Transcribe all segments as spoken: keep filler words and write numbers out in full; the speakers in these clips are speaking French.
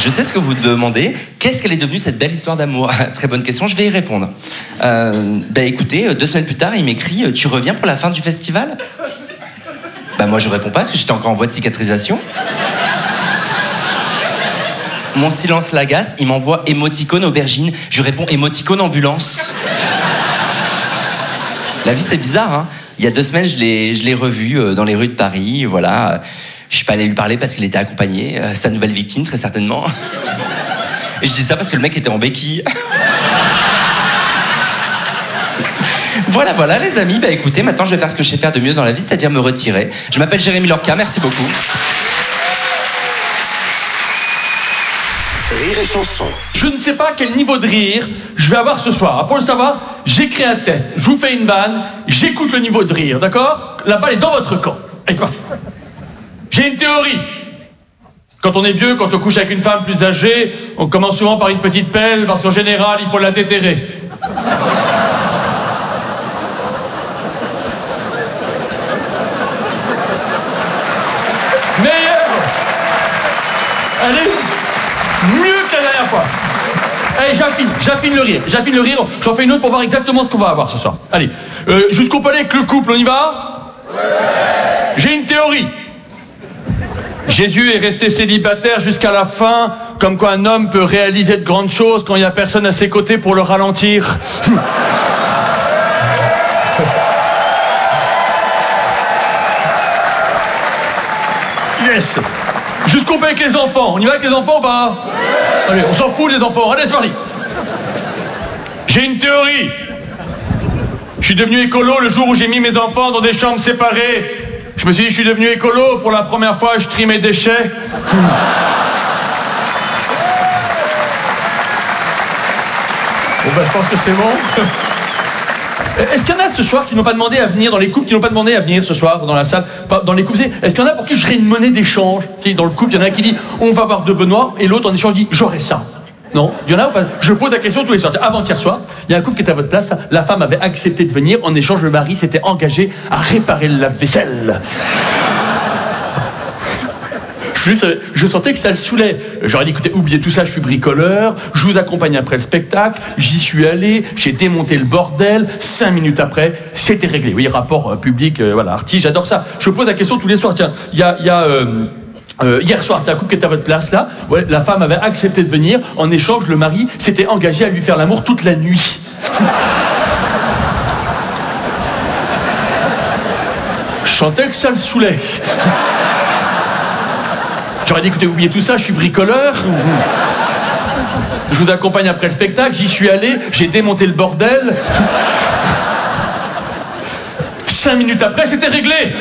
Je sais ce que vous demandez. Qu'est-ce qu'elle est devenue cette belle histoire d'amour? Très bonne question, je vais y répondre. Euh, bah écoutez, deux semaines plus tard, il m'écrit « Tu reviens pour la fin du festival ?» Bah moi je réponds pas parce que j'étais encore en voie de cicatrisation. Mon silence l'agace, il m'envoie émoticône aubergine. Je réponds émoticône ambulance. La vie c'est bizarre, hein. Il y a deux semaines, je l'ai, je l'ai revu euh, dans les rues de Paris, voilà. Je suis pas allé lui parler parce qu'il était accompagné, euh, sa nouvelle victime très certainement. Et je dis ça parce que le mec était en béquille. Voilà, voilà les amis, bah écoutez, maintenant je vais faire ce que je sais faire de mieux dans la vie, c'est-à-dire me retirer. Je m'appelle Jérémy Lorca, merci beaucoup. Rire et chanson. Je ne sais pas quel niveau de rire je vais avoir ce soir. Pour le savoir, j'écris un test, je vous fais une vanne, j'écoute le niveau de rire, d'accord? La balle est dans votre camp. Allez, c'est parti. J'ai une théorie. Quand on est vieux, quand on couche avec une femme plus âgée, on commence souvent par une petite pelle, parce qu'en général, il faut la déterrer. Meilleure. Allez. Mieux que la dernière fois. Allez, j'affine, j'affine le rire, j'affine le rire. J'en fais une autre pour voir exactement ce qu'on va avoir ce soir. Allez, euh, jusqu'au palais avec le couple, on y va? Ouais. J'ai une théorie. Jésus est resté célibataire jusqu'à la fin, comme quoi un homme peut réaliser de grandes choses quand il n'y a personne à ses côtés pour le ralentir. Yes. Jusqu'au palais avec les enfants. On y va avec les enfants ou pas? Ouais. Allez, on s'en fout des enfants. Allez, c'est parti. J'ai une théorie. Je suis devenu écolo le jour où j'ai mis mes enfants dans des chambres séparées. Je me suis dit, je suis devenu écolo. Pour la première fois, je trie mes déchets. Bon, ben, je pense que c'est bon. Est-ce qu'il y en a ce soir qui n'ont pas demandé à venir, dans les couples qui n'ont pas demandé à venir ce soir dans la salle, dans les couples? Est-ce qu'il y en a pour qui je serais une monnaie d'échange? Si, dans le couple, il y en a un qui dit on va avoir deux Benoît, et l'autre en échange dit j'aurais ça. Non? Il y en a ou pas? Je pose la question tous les soirs. Avant-hier soir, il y a un couple qui était à votre place, la femme avait accepté de venir, en échange, le mari s'était engagé à réparer le lave-vaisselle. Je sentais que ça le saoulait. J'aurais dit, écoutez, oubliez tout ça, je suis bricoleur, je vous accompagne après le spectacle, j'y suis allé, j'ai démonté le bordel, cinq minutes après, c'était réglé. Vous voyez, rapport euh, public, euh, voilà, artiste, j'adore ça. Je pose la question tous les soirs. Tiens, il y a... Y a euh, Euh, hier soir, il y a un couple qui était à votre place là, ouais, la femme avait accepté de venir, en échange, le mari s'était engagé à lui faire l'amour toute la nuit. Je sentais que ça le saoulait. J'aurais dit, écoutez, oubliez tout ça, je suis bricoleur. Je vous accompagne après le spectacle, j'y suis allé, j'ai démonté le bordel. Cinq minutes après, c'était réglé.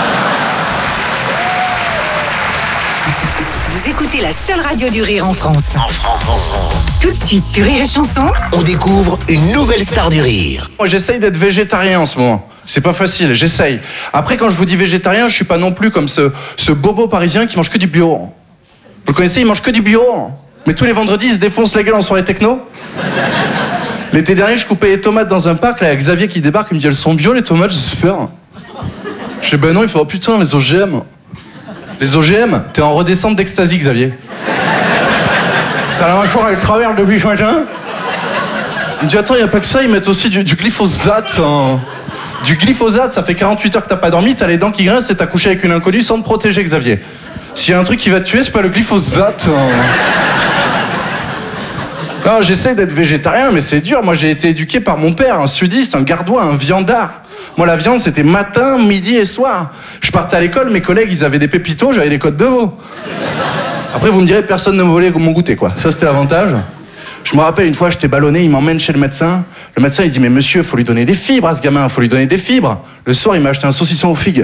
Vous écoutez la seule radio du rire en France. En France. En France. Tout de suite sur Rire et Chanson, on découvre une nouvelle star du rire. Moi, j'essaye d'être végétarien en ce moment. C'est pas facile, j'essaye. Après, quand je vous dis végétarien, je suis pas non plus comme ce, ce bobo parisien qui mange que du bio. Vous le connaissez, il mange que du bio. Mais tous les vendredis, il se défonce la gueule en soirée techno. L'été dernier, je coupais les tomates dans un parc, là, il y a Xavier qui débarque, il me dit, elles sont bio les tomates, j'espère. Je dis, ben non, il faut, oh putain, les O G M. Les O G M, t'es en redescente d'extasie, Xavier. T'as la mâchoire avec travers depuis ce matin. Il me dit, attends, il n'y a pas que ça, ils mettent aussi du, du glyphosate. Hein. Du glyphosate, ça fait quarante-huit heures que t'as pas dormi, t'as les dents qui grincent et t'as couché avec une inconnue sans te protéger, Xavier. S'il y a un truc qui va te tuer, c'est pas le glyphosate. Hein. Non, j'essaie d'être végétarien, mais c'est dur. Moi, j'ai été éduqué par mon père, un sudiste, un gardois, un viandard. Moi, la viande, c'était matin, midi et soir. Je partais à l'école, mes collègues, ils avaient des pépitos, j'avais des côtes de veau. Après, vous me direz, personne ne me volait mon goûter, quoi. Ça, c'était l'avantage. Je me rappelle, une fois, j'étais ballonné, il m'emmène chez le médecin. Le médecin, il dit, mais monsieur, faut lui donner des fibres à ce gamin, faut lui donner des fibres. Le soir, il m'a acheté un saucisson aux figues.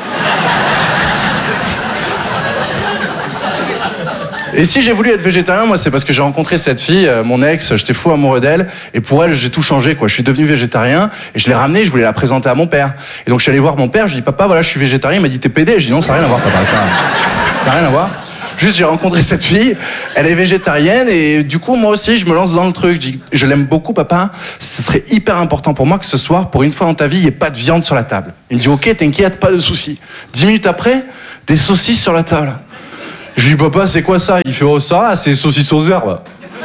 Et si j'ai voulu être végétarien, moi, c'est parce que j'ai rencontré cette fille, euh, mon ex, j'étais fou amoureux d'elle, et pour elle, j'ai tout changé, quoi. Je suis devenu végétarien, et je l'ai ramenée, je voulais la présenter à mon père. Et donc, je suis allé voir mon père, je lui ai dit, papa, voilà, je suis végétarien. Il m'a dit, t'es pédé. Je dis, non, ça n'a rien à voir, papa, ça n'a rien à voir. Juste, j'ai rencontré cette fille, elle est végétarienne, et du coup, moi aussi, je me lance dans le truc. Je dis, je l'aime beaucoup, papa, ce serait hyper important pour moi que ce soir, pour une fois dans ta vie, il n'y ait pas de viande sur la table. Il me dit, ok, t'inquiète, pas de soucis. Dix minutes après, des saucisses sur la table. Je lui dis, papa, c'est quoi ça? Il fait, oh, ça, c'est saucisses aux herbes.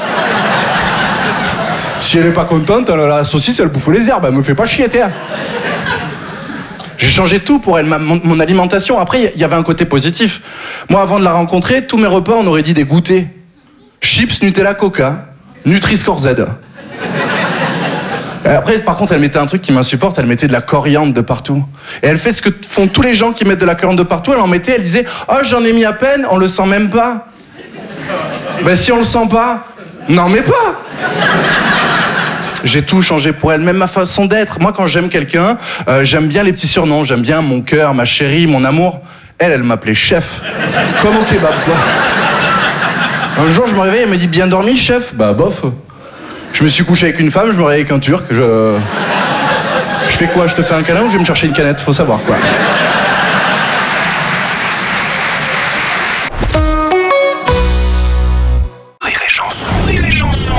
Si elle est pas contente, la saucisse, elle bouffe les herbes, elle me fait pas chier, t'es. J'ai changé tout pour elle, ma, mon, mon alimentation. Après, il y avait un côté positif. Moi, avant de la rencontrer, tous mes repas, on aurait dit des goûters. Chips, Nutella, Coca, Nutri-Score Z. Et après, par contre, elle mettait un truc qui m'insupporte, elle mettait de la coriandre de partout. Et elle fait ce que font tous les gens qui mettent de la coriandre de partout, elle en mettait, elle disait « Oh, j'en ai mis à peine, on le sent même pas. » Ben si on le sent pas, n'en mets pas. J'ai tout changé pour elle, même ma façon d'être. Moi, quand j'aime quelqu'un, euh, j'aime bien les petits surnoms, j'aime bien mon cœur, ma chérie, mon amour. Elle, elle m'appelait chef. Comme au kebab, quoi. Un jour, je me réveille, elle me dit « Bien dormi, chef ?» Bah, bof. Je me suis couché avec une femme, je me réveille avec un turc, je... Je fais quoi? Je te fais un câlin ou je vais me chercher une canette? Faut savoir, quoi. Rire et chanson, rire et chanson.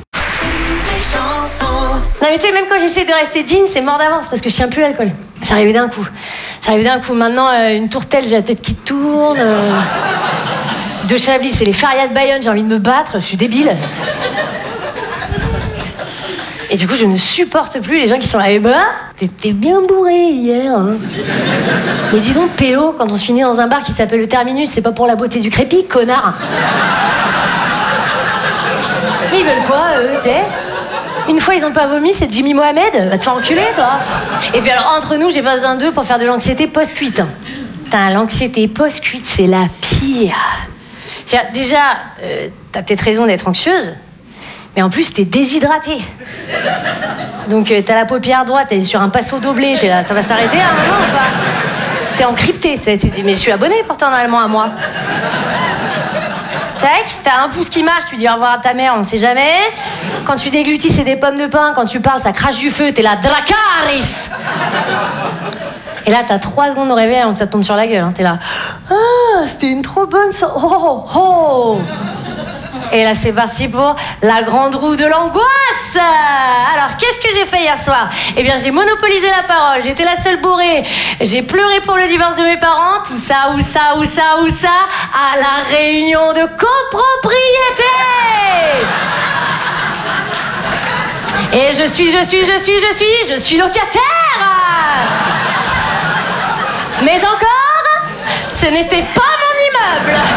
Non mais tu sais, même quand j'essaie de rester digne, c'est mort d'avance parce que je tiens plus l'alcool. Ça arrivait d'un coup. Ça arrivait d'un coup. Maintenant, euh, une tourtelle, j'ai la tête qui tourne. Euh... Deux Chablis, c'est les farias de Bayonne, j'ai envie de me battre, je suis débile. Et du coup, je ne supporte plus les gens qui sont là. Eh ben, t'étais bien bourré hier. Hein. Mais dis donc, Pélo, quand on se finit dans un bar qui s'appelle le Terminus, c'est pas pour la beauté du crépi, connard. Mais ils veulent quoi, eux, tu sais? Une fois, ils ont pas vomi, c'est Jimmy Mohamed. Va te faire enculer, toi. Et puis alors, entre nous, j'ai pas besoin d'eux pour faire de l'anxiété post-cuite. Putain, l'anxiété post-cuite, c'est la pire. C'est-à-dire, déjà, euh, t'as peut-être raison d'être anxieuse. Mais en plus, t'es déshydratée. Donc, euh, t'as la paupière droite, t'es sur un passo doblé, t'es là, ça va s'arrêter à un moment ou pas? T'es encrypté, tu te dis, mais je suis abonnée pourtant normalement à moi. Tac, t'as un pouce qui marche, tu dis au revoir à ta mère, on sait jamais. Quand tu déglutis, c'est des pommes de pain. Quand tu parles, ça crache du feu, t'es là, Dracarys. Et là, t'as trois secondes de réveil avant que ça te tombe sur la gueule. Hein. T'es là, ah, c'était une trop bonne so- oh, oh, oh. Et là, c'est parti pour la grande roue de l'angoisse. Alors, qu'est-ce que j'ai fait hier soir? Eh bien, j'ai monopolisé la parole. J'étais la seule bourrée. J'ai pleuré pour le divorce de mes parents. Tout ça, où ça, où ça, où ça? À la réunion de copropriété. Et je suis, je suis, je suis, je suis, je suis locataire. Mais encore, ce n'était pas mon immeuble.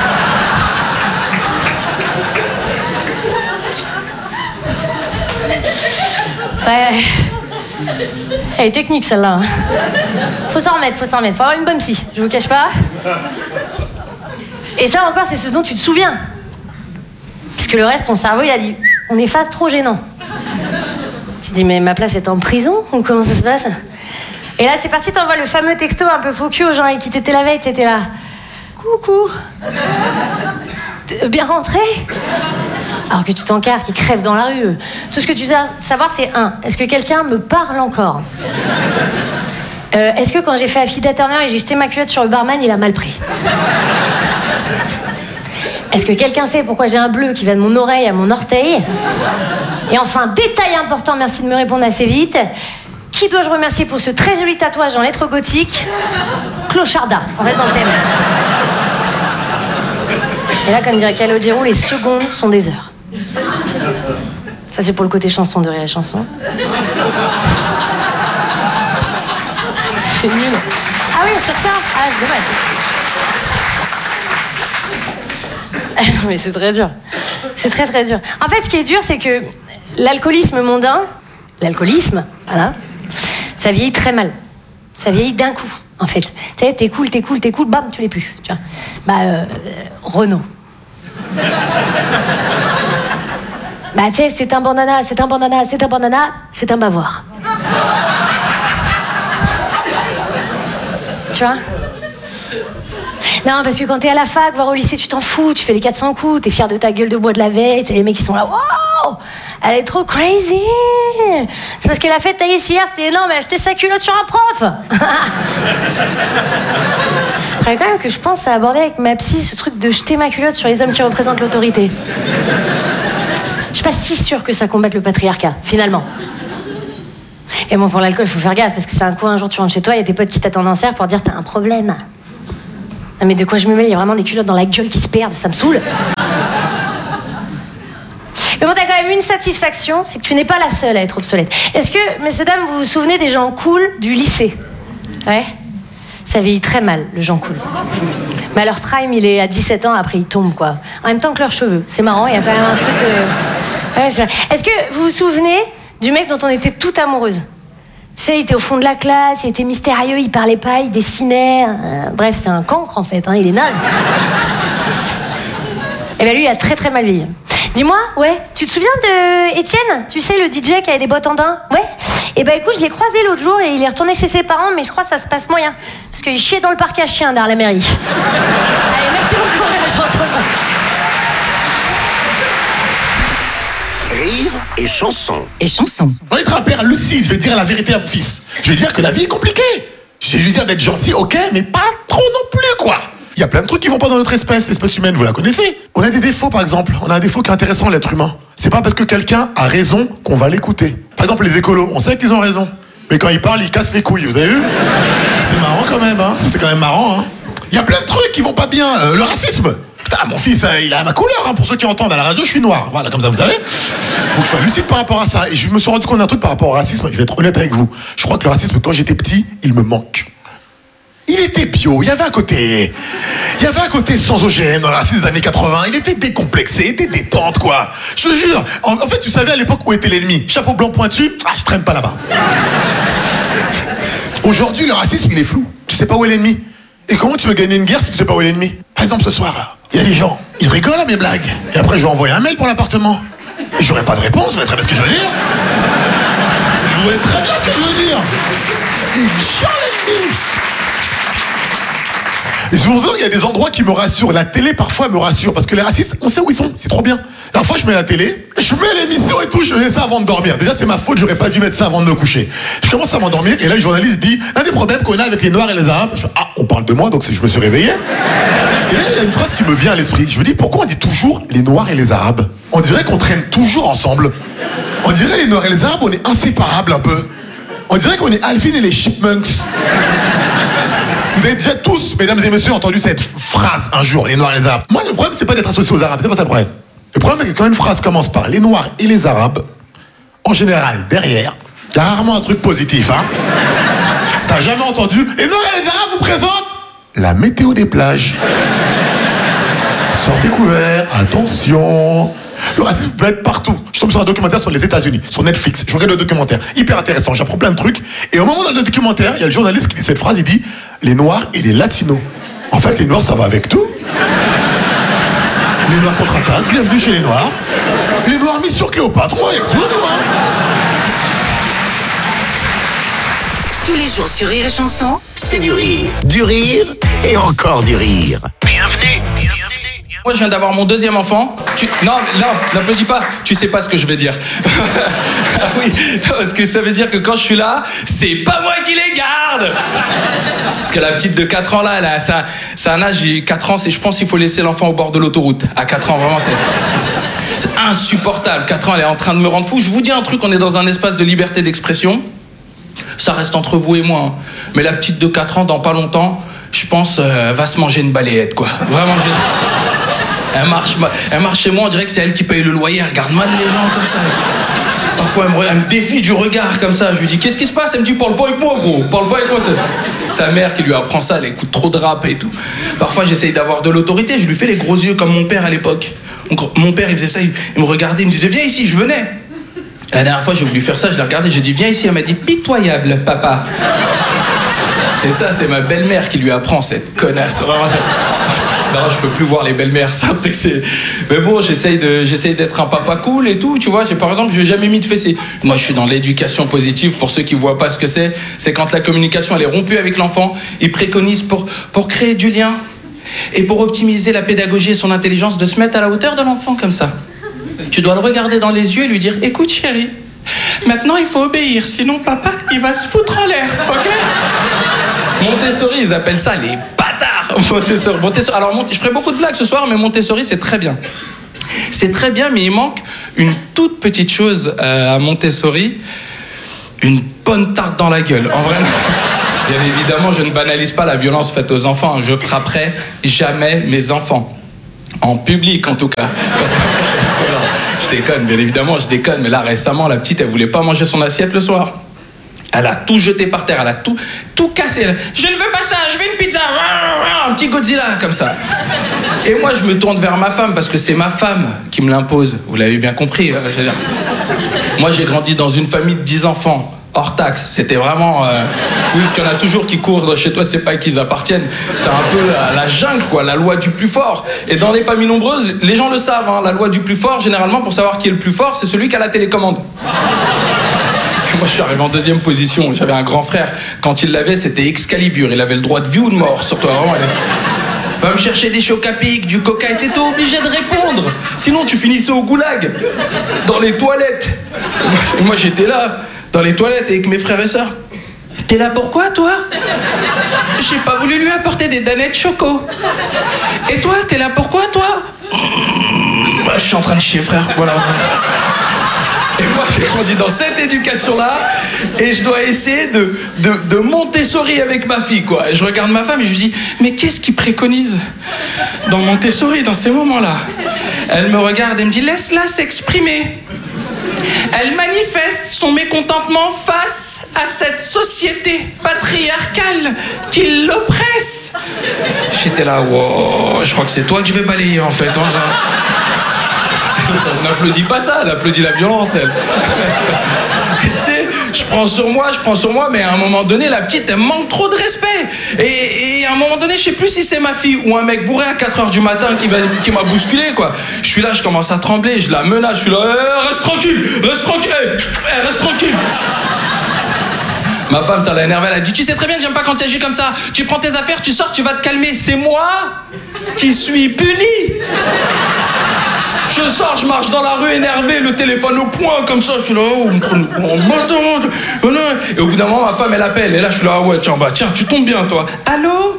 Ouais. Elle est technique celle-là. Faut s'en remettre, faut s'en remettre. Faut avoir une bonne psy, je vous cache pas. Et ça encore, c'est ce dont tu te souviens. Parce que le reste, ton cerveau, il a dit, on est face trop gênant. Tu te dis, mais ma place est en prison ou comment ça se passe? Et là, c'est parti, t'envoies le fameux texto un peu faux cul aux gens avec qui t'étais la veille, t'étais là. Coucou. T'es bien rentré? Alors que tu t'encarres, qui crève dans la rue. Tout ce que tu dois savoir, c'est un, est-ce que quelqu'un me parle encore? euh, Est-ce que quand j'ai fait Affida Turner et j'ai jeté ma culotte sur le barman, il a mal pris? Est-ce que quelqu'un sait pourquoi j'ai un bleu qui va de mon oreille à mon orteil? Et enfin, détail important, merci de me répondre assez vite. Qui dois-je remercier pour ce très joli tatouage en lettres gothiques? Clocharda, on reste dans le thème. Et là, comme dirait Calogero, les secondes sont des heures. Ça, c'est pour le côté chanson de Rire et Chanson. C'est nul. Ah oui, sur ça? Ah, c'est dommage. Ah non, mais c'est très dur. C'est très, très dur. En fait, ce qui est dur, c'est que l'alcoolisme mondain, l'alcoolisme, voilà, ça vieillit très mal. Ça vieillit d'un coup, en fait. Tu sais, t'es cool, t'es cool, t'es cool, bam, tu l'es plus. Tu vois. Bah, euh, euh, Renaud. Bah, tu sais, c'est un bandana, c'est un bandana, c'est un bandana, c'est un bavoir. Tu vois? Non, parce que quand t'es à la fac, voire au lycée, tu t'en fous, tu fais les quatre cents coups, t'es fier de ta gueule de bois de la veille, t'as les mecs qui sont là, wow, elle est trop crazy. C'est parce que la fête Thaïs hier, c'était énorme, elle a acheté sa culotte sur un prof. Faudrait quand même que je pense à aborder avec ma psy ce truc de jeter ma culotte sur les hommes qui représentent l'autorité. Je suis pas si sûre que ça combatte le patriarcat, finalement. Et bon, pour l'alcool, faut faire gaffe, parce que c'est un coup, un jour tu rentres chez toi, il y a tes potes qui t'attendent en cerf pour dire t'as un problème. Non mais de quoi je me mêle, il y a vraiment des culottes dans la gueule qui se perdent, ça me saoule. Mais bon, t'as quand même une satisfaction, c'est que tu n'es pas la seule à être obsolète. Est-ce que, messieurs, dames, vous vous souvenez des gens cool du lycée? Ouais. Ça vieillit très mal, le gens cool. Mais à leur prime, il est à dix-sept ans, après ils tombent, quoi. En même temps que leurs cheveux. C'est marrant, il y a quand même un truc de... Ouais, c'est vrai. Est-ce que vous vous souvenez du mec dont on était toutes amoureuses? Tu sais, il était au fond de la classe, il était mystérieux, il parlait pas, il dessinait. Euh, bref, c'est un cancre, en fait, hein, il est naze. Et bien lui, il a très très mal vieilli. Dis-moi, ouais, tu te souviens de Étienne? Tu sais, le D J qui avait des bottes en daim? Ouais. Et ben écoute, je l'ai croisé l'autre jour et il est retourné chez ses parents, mais je crois que ça se passe moyen. Parce qu'il chiait dans le parc à chiens derrière la mairie. Allez, merci beaucoup, la chanson. Rire et chanson. Et chanson. On est un père lucide, je vais dire la vérité à mon fils. Je vais dire que la vie est compliquée. Je vais dire d'être gentil, ok, mais pas trop non plus, quoi. Il y a plein de trucs qui vont pas dans notre espèce, l'espèce humaine, vous la connaissez. On a des défauts, par exemple. On a un défaut qui est intéressant, l'être humain. C'est pas parce que quelqu'un a raison qu'on va l'écouter. Par exemple, les écolos, on sait qu'ils ont raison. Mais quand ils parlent, ils cassent les couilles, vous avez vu? C'est marrant quand même, hein. C'est quand même marrant, hein. Il y a plein de trucs qui vont pas bien. Euh, le racisme. Putain, mon fils, euh, il a ma couleur, hein. Pour ceux qui entendent à la radio, je suis noir. Voilà, comme ça, vous savez. Donc je suis lucide par rapport à ça. Et je me suis rendu compte d'un truc par rapport au racisme. Je vais être honnête avec vous. Je crois que le racisme, quand j'étais petit, il me manque. Il était bio, il y avait un côté... Il y avait un côté sans O G M dans le racisme des années quatre-vingts. Il était décomplexé, il était détente, quoi. Je te jure. En, en fait, tu savais à l'époque où était l'ennemi. Chapeau blanc pointu, ah, je traîne pas là-bas. Aujourd'hui, le racisme, il est flou. Tu sais pas où est l'ennemi. Et comment tu veux gagner une guerre si tu sais pas où est l'ennemi? Par exemple, ce soir, là, il y a des gens, ils rigolent à mes blagues. Et après, je vais envoyer un mail pour l'appartement. Et j'aurai pas de réponse, vous voyez très bien ce que je veux dire. Vous voyez très bien ce que je veux dire. Il me chiant l'ennemi. Et c'est pour ça qu'il y a des endroits qui me rassurent. La télé, parfois, me rassure. Parce que les racistes, on sait où ils sont. C'est trop bien. La fois, je mets la télé, je mets l'émission et tout, je mets ça avant de dormir. Déjà, c'est ma faute, j'aurais pas dû mettre ça avant de me coucher. Je commence à m'endormir, et là, le journaliste dit, l'un des problèmes qu'on a avec les Noirs et les Arabes. Je fais, ah, on parle de moi, donc je me suis réveillé. Et là, il y a une phrase qui me vient à l'esprit. Je me dis, pourquoi on dit toujours les Noirs et les Arabes? On dirait qu'on traîne toujours ensemble. On dirait les Noirs et les Arabes, on est inséparables un peu. On dirait qu'on est Alvin et les Chipmunks. Vous avez déjà tous, mesdames et messieurs, entendu cette phrase un jour, les Noirs et les Arabes. Moi, le problème, c'est pas d'être associé aux Arabes, c'est pas ça le problème. Le problème, c'est que quand une phrase commence par les Noirs et les Arabes, en général, derrière, il y a rarement un truc positif, hein. T'as jamais entendu, les Noirs et les Arabes vous présentent la météo des plages. Sortez couverts, attention. Le racisme peut être partout. Je tombe sur un documentaire sur les États-Unis, sur Netflix. Je regarde le documentaire, hyper intéressant. J'apprends plein de trucs. Et au moment dans le documentaire, il y a le journaliste qui dit cette phrase. Il dit les Noirs et les Latinos. En fait, les Noirs, ça va avec tout. Les Noirs contre-attaquent. Bienvenue chez les Noirs. Les Noirs mis sur Cléopâtre. On va avec tout, nous, hein. Tous les jours sur Rire et Chanson. C'est du rire, du rire et encore du rire. Bienvenue, bienvenue. Moi, je viens d'avoir mon deuxième enfant. Tu... Non, non, n'applaudis pas. Tu sais pas ce que je vais dire. Ah oui, parce que ça veut dire que quand je suis là, c'est pas moi qui les garde. Parce que la petite de quatre ans, là, elle a, ça, ça a un âge, quatre ans, c'est, je pense qu'il faut laisser l'enfant au bord de l'autoroute. À quatre ans, vraiment, c'est insupportable. quatre ans, elle est en train de me rendre fou. Je vous dis un truc, on est dans un espace de liberté d'expression. Ça reste entre vous et moi. Hein. Mais la petite de quatre ans, dans pas longtemps, je pense, euh, va se manger une balayette, quoi. Vraiment, je... Elle marche, elle marche chez moi, on dirait que c'est elle qui paye le loyer. Elle regarde mal les gens comme ça. Parfois, elle me, elle me défie du regard comme ça. Je lui dis, qu'est-ce qui se passe? Elle me dit, parle pas avec moi, gros. Parle pas avec moi. C'est sa mère qui lui apprend ça. Elle écoute trop de rap et tout. Parfois, j'essaye d'avoir de l'autorité. Je lui fais les gros yeux comme mon père à l'époque. Mon père, il faisait ça. Il, il me regardait. Il me disait, viens ici, je venais. La dernière fois, j'ai voulu faire ça. Je l'ai regardé. J'ai dit, viens ici. Elle m'a dit, pitoyable, papa. Et ça, c'est ma belle-mère qui lui apprend cette connasse. Vraiment, c'est... Non, je peux plus voir les belles-mères, c'est un truc, c'est... Mais bon, j'essaye de, j'essaye d'être un papa cool et tout, tu vois. J'ai, par exemple, je n'ai jamais mis de fessée. Moi, je suis dans l'éducation positive. Pour ceux qui voient pas ce que c'est, c'est quand la communication, elle est rompue avec l'enfant. Ils préconisent pour, pour créer du lien et pour optimiser la pédagogie et son intelligence de se mettre à la hauteur de l'enfant comme ça. Tu dois le regarder dans les yeux et lui dire, écoute, chérie, maintenant, il faut obéir, sinon papa, il va se foutre en l'air, ok? Montessori, ils appellent ça les bâtards. Montessori. Montessori. Alors, Mont... je ferai beaucoup de blagues ce soir, mais Montessori, c'est très bien. C'est très bien, mais il manque une toute petite chose euh, à Montessori. Une bonne tarte dans la gueule. En vrai, Bien évidemment, je ne banalise pas la violence faite aux enfants. Je frapperai jamais mes enfants. En public, en tout cas. Parce que... Je déconne, bien évidemment, je déconne. Mais là, récemment, la petite, elle voulait pas manger son assiette le soir. Elle a tout jeté par terre, elle a tout, tout cassé. Je ne veux pas ça, je veux une pizza. Un petit Godzilla, comme ça. Et moi, je me tourne vers ma femme, parce que c'est ma femme qui me l'impose. Vous l'avez bien compris. Euh, je veux dire. Moi, j'ai grandi dans une famille de dix enfants. Hors taxe, c'était vraiment... Euh... Oui, parce qu'il y en a toujours qui courent de chez toi, c'est pas à qui ils appartiennent. C'était un peu la, la jungle, quoi, la loi du plus fort. Et dans les familles nombreuses, les gens le savent, hein, la loi du plus fort, généralement, pour savoir qui est le plus fort, c'est celui qui a la télécommande. Moi, je suis arrivé en deuxième position. J'avais un grand frère. Quand il l'avait, c'était Excalibur. Il avait le droit de vie ou de mort sur toi. Vraiment, allez. Va me chercher des chocs à pic, du coca, et t'étais obligé de répondre. Sinon, tu finissais au goulag, dans les toilettes. Et moi, j'étais là, dans les toilettes, avec mes frères et sœurs. T'es là pourquoi, toi? J'ai pas voulu lui apporter des danettes choco. Et toi, t'es là pourquoi, toi? Bah, je suis en train de chier, frère. Voilà. Et moi, j'ai grandi dans cette éducation-là, et je dois essayer de, de, de Montessori avec ma fille, quoi. Et je regarde ma femme et je lui dis, mais qu'est-ce qu'il préconise dans Montessori, dans ces moments-là? Elle me regarde et me dit, laisse-la s'exprimer. Elle manifeste son mécontentement face à cette société patriarcale qui l'oppresse. J'étais là, wow, je crois que c'est toi que je vais balayer, en fait. Hein, on n'applaudit pas ça, elle applaudit la violence, elle. Tu sais, je prends sur moi, je prends sur moi, mais à un moment donné, la petite, elle manque trop de respect. Et, et à un moment donné, je sais plus si c'est ma fille ou un mec bourré à quatre heures du matin qui, va, qui m'a bousculé, quoi. Je suis là, je commence à trembler, je la menace, je suis là, eh, reste tranquille, reste tranquille, eh, reste tranquille. Ma femme, ça l'a énervé, elle a dit, tu sais très bien que j'aime pas quand tu agis comme ça. Tu prends tes affaires, tu sors, tu vas te calmer. C'est moi qui suis puni. Je sors, je marche dans la rue énervé, le téléphone au poing, comme ça, je suis là, oh, et au bout d'un moment, ma femme, elle appelle, et là, je suis là, ah ouais, tiens, bah, tiens, tu tombes bien, toi. Allô?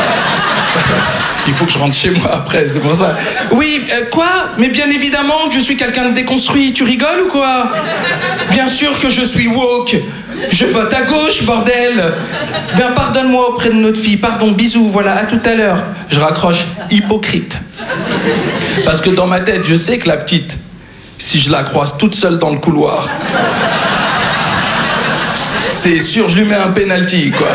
Il faut que je rentre chez moi après, c'est pour ça. Oui, euh, quoi? Mais bien évidemment que je suis quelqu'un de déconstruit, tu rigoles ou quoi? Bien sûr que je suis woke. Je vote à gauche, bordel. Bien, pardonne-moi auprès de notre fille, pardon, bisous, voilà, à tout à l'heure. Je raccroche, hypocrite. Parce que dans ma tête, je sais que la petite, si je la croise toute seule dans le couloir, c'est sûr, je lui mets un penalty, quoi.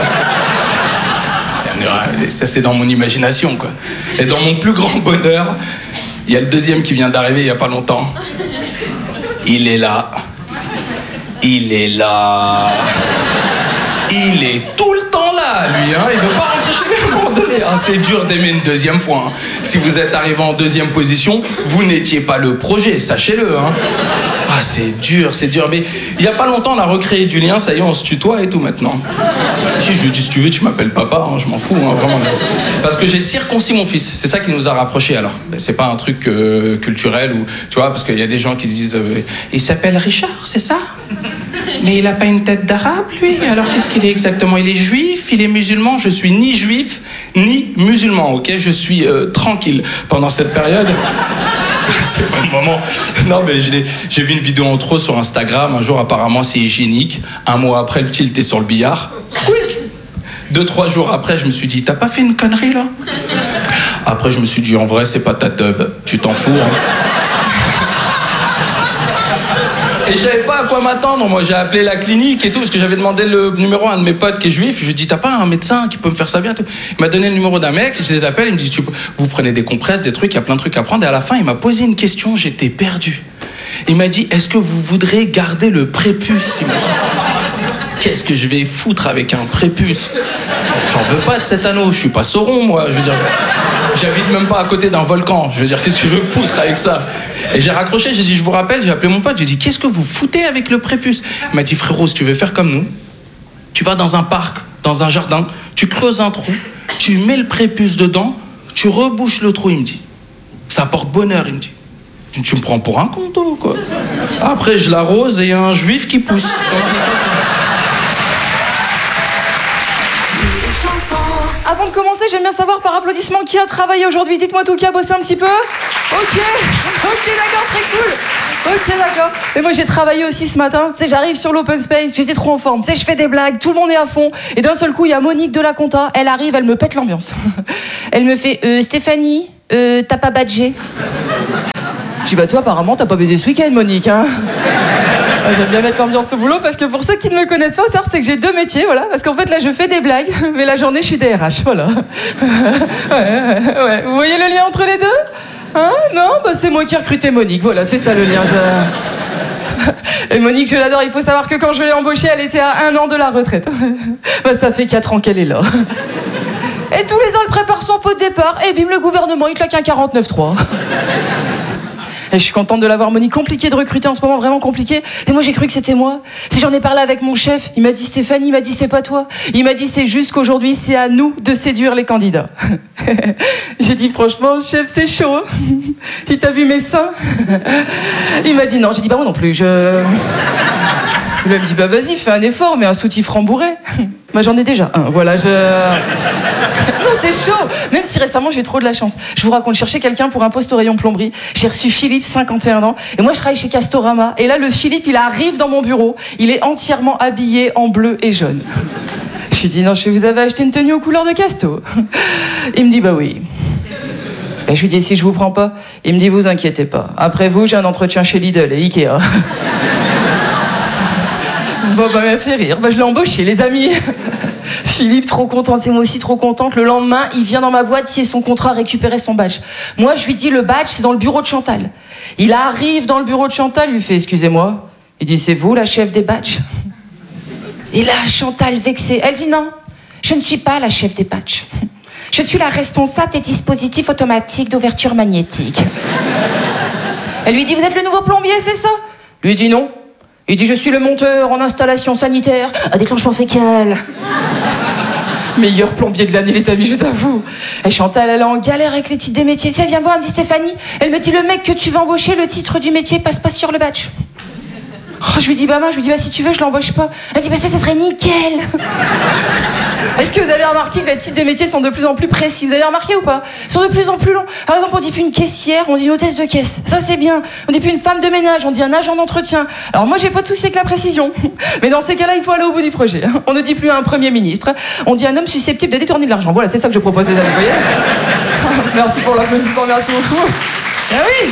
Ça, c'est dans mon imagination, quoi. Et dans mon plus grand bonheur, il y a le deuxième qui vient d'arriver il y a pas longtemps. Il est là. Il est là. Il est tout le temps là, lui, hein. Il veut pas rentrer chez lui à un moment donné. Hein. C'est dur d'aimer une deuxième fois. Hein. Si vous êtes arrivé en deuxième position, vous n'étiez pas le projet, sachez-le. Hein. Ah, c'est dur, c'est dur. Mais il y a pas longtemps, on a recréé du lien. Ça y est, on se tutoie et tout maintenant. Si je lui dis, si tu veux, tu m'appelles papa. Hein, je m'en fous, hein, vraiment. Parce que j'ai circoncis mon fils. C'est ça qui nous a rapprochés. Alors, c'est pas un truc euh, culturel ou tu vois, parce qu'il y a des gens qui disent, euh, il s'appelle Richard, c'est ça? Mais il a pas une tête d'arabe, lui. Alors qu'est-ce qu'il est exactement? Il est juif, il est musulman. Je suis ni juif, ni musulman, ok? Je suis euh, tranquille pendant cette période. C'est pas le moment. Non, mais j'ai, j'ai vu une vidéo en trop sur Instagram. Un jour, apparemment, c'est hygiénique. Un mois après, le petit était sur le billard. Squeak! Deux, trois jours après, je me suis dit, t'as pas fait une connerie, là? Après, je me suis dit, en vrai, c'est pas ta teub. Tu t'en fous, hein? Et je savais pas à quoi m'attendre. Moi, j'ai appelé la clinique et tout, parce que j'avais demandé le numéro à un de mes potes qui est juif. Je lui ai dit, t'as pas un médecin qui peut me faire ça bien? Il m'a donné le numéro d'un mec, je les appelle, il me dit, vous prenez des compresses, des trucs, il y a plein de trucs à prendre. Et à la fin, il m'a posé une question, j'étais perdu. Il m'a dit, est-ce que vous voudrez garder le prépuce? Il m'a dit, qu'est-ce que je vais foutre avec un prépuce? J'en veux pas de cet anneau, je suis pas Sauron, moi. Je veux dire, j'habite même pas à côté d'un volcan. Je veux dire, qu'est-ce que je veux foutre avec ça? Et j'ai raccroché, j'ai dit, je vous rappelle, j'ai appelé mon pote, j'ai dit, qu'est-ce que vous foutez avec le prépuce? Il m'a dit, frérot, si tu veux faire comme nous, tu vas dans un parc, dans un jardin, tu creuses un trou, tu mets le prépuce dedans, tu rebouches le trou, il me dit. Ça apporte bonheur, il me dit. Tu me prends pour un con, toi, quoi. Après, je l'arrose et il y a un juif qui pousse. Comment ça se passe? avant de commencer, j'aime bien savoir par applaudissement qui a travaillé aujourd'hui. Dites-moi tout, qui a bossé un petit peu? Ok, ok, d'accord, très cool. Ok, d'accord. Et moi, j'ai travaillé aussi ce matin. Tu sais, j'arrive sur l'open space, j'étais trop en forme. Tu sais, je fais des blagues, tout le monde est à fond. Et d'un seul coup, il y a Monique de la compta. Elle arrive, elle me pète l'ambiance. Elle me fait euh, Stéphanie, euh, t'as pas badgé? Je dis, bah toi, apparemment, t'as pas baisé ce week-end, Monique, hein. J'aime bien mettre l'ambiance au boulot parce que pour ceux qui ne me connaissent pas, c'est que j'ai deux métiers, voilà. Parce qu'en fait, là, je fais des blagues, mais la journée, je suis D R H, voilà. Ouais, ouais, ouais. Vous voyez le lien entre les deux? Hein? Non? Bah, c'est moi qui ai recruté Monique, voilà, c'est ça le lien. Je... Et Monique, je l'adore, il faut savoir que quand je l'ai embauchée, elle était à un an de la retraite. Bah, ça fait quatre ans qu'elle est là. Et tous les ans, elle prépare son pot de départ, et bim, le gouvernement, il claque un quarante-neuf trois. Et je suis contente de l'avoir, Monique. Compliqué de recruter en ce moment, vraiment compliqué. Et moi, j'ai cru que c'était moi. Si j'en ai parlé avec mon chef, il m'a dit Stéphanie, il m'a dit c'est pas toi. Il m'a dit c'est juste qu'aujourd'hui, c'est à nous de séduire les candidats. J'ai dit franchement, chef, c'est chaud. J'ai dit t'as vu mes seins? Il m'a dit non. J'ai dit bah moi non plus. Je... Il m'a dit bah vas-y, fais un effort, mais un soutif rembourré. Bah j'en ai déjà un. Voilà, je. Non, c'est chaud. Même si récemment j'ai trop de la chance. Je vous raconte, je cherchais quelqu'un pour un poste au rayon plomberie. J'ai reçu Philippe, cinquante et un ans. Et moi, je travaille chez Castorama. Et là, le Philippe, il arrive dans mon bureau. Il est entièrement habillé en bleu et jaune. Je lui dis, non, je vous avais acheté une tenue aux couleurs de Casto. Il me dit, bah oui. Et je lui dis, si je vous prends pas? Il me dit, vous inquiétez pas. Après vous, j'ai un entretien chez Lidl et Ikea. Bon, bah, il m'a fait rire. Bah, je l'ai embauché, les amis. Philippe, trop contente, c'est moi aussi trop contente. Le lendemain, il vient dans ma boîte, signer son contrat, récupérer son badge. Moi, je lui dis, le badge, c'est dans le bureau de Chantal. Il arrive dans le bureau de Chantal, il lui fait, excusez-moi. Il dit, c'est vous, la chef des badges? Et là, Chantal, vexée, elle dit, non, je ne suis pas la chef des badges. Je suis la responsable des dispositifs automatiques d'ouverture magnétique. Elle lui dit, vous êtes le nouveau plombier, c'est ça? Lui dit, non. Il dit, je suis le monteur en installation sanitaire à déclenchement fécal. Meilleur plombier de l'année, les amis, je vous avoue. Et Chantal, elle est en galère avec les titres des métiers. Ça, viens voir, elle me dit, Stéphanie, elle me dit, le mec que tu vas embaucher, le titre du métier passe pas sur le badge. Oh, je lui dis, bah, maman, je lui dis, bah, si tu veux, je l'embauche pas. Elle me dit, bah, ça, ça serait nickel. Est-ce que vous avez remarqué que les titres des métiers sont de plus en plus précis? Vous avez remarqué ou pas? Ils sont de plus en plus longs. Par exemple, on dit plus une caissière, on dit une hôtesse de caisse. Ça, c'est bien. On dit plus une femme de ménage, on dit un agent d'entretien. Alors, moi, j'ai pas de souci avec la précision. Mais dans ces cas-là, il faut aller au bout du projet. On ne dit plus un premier ministre. On dit un homme susceptible de détourner de l'argent. Voilà, c'est ça que je propose, les amis, vous voyez? Merci pour l'applaudissement, merci beaucoup. Ah oui!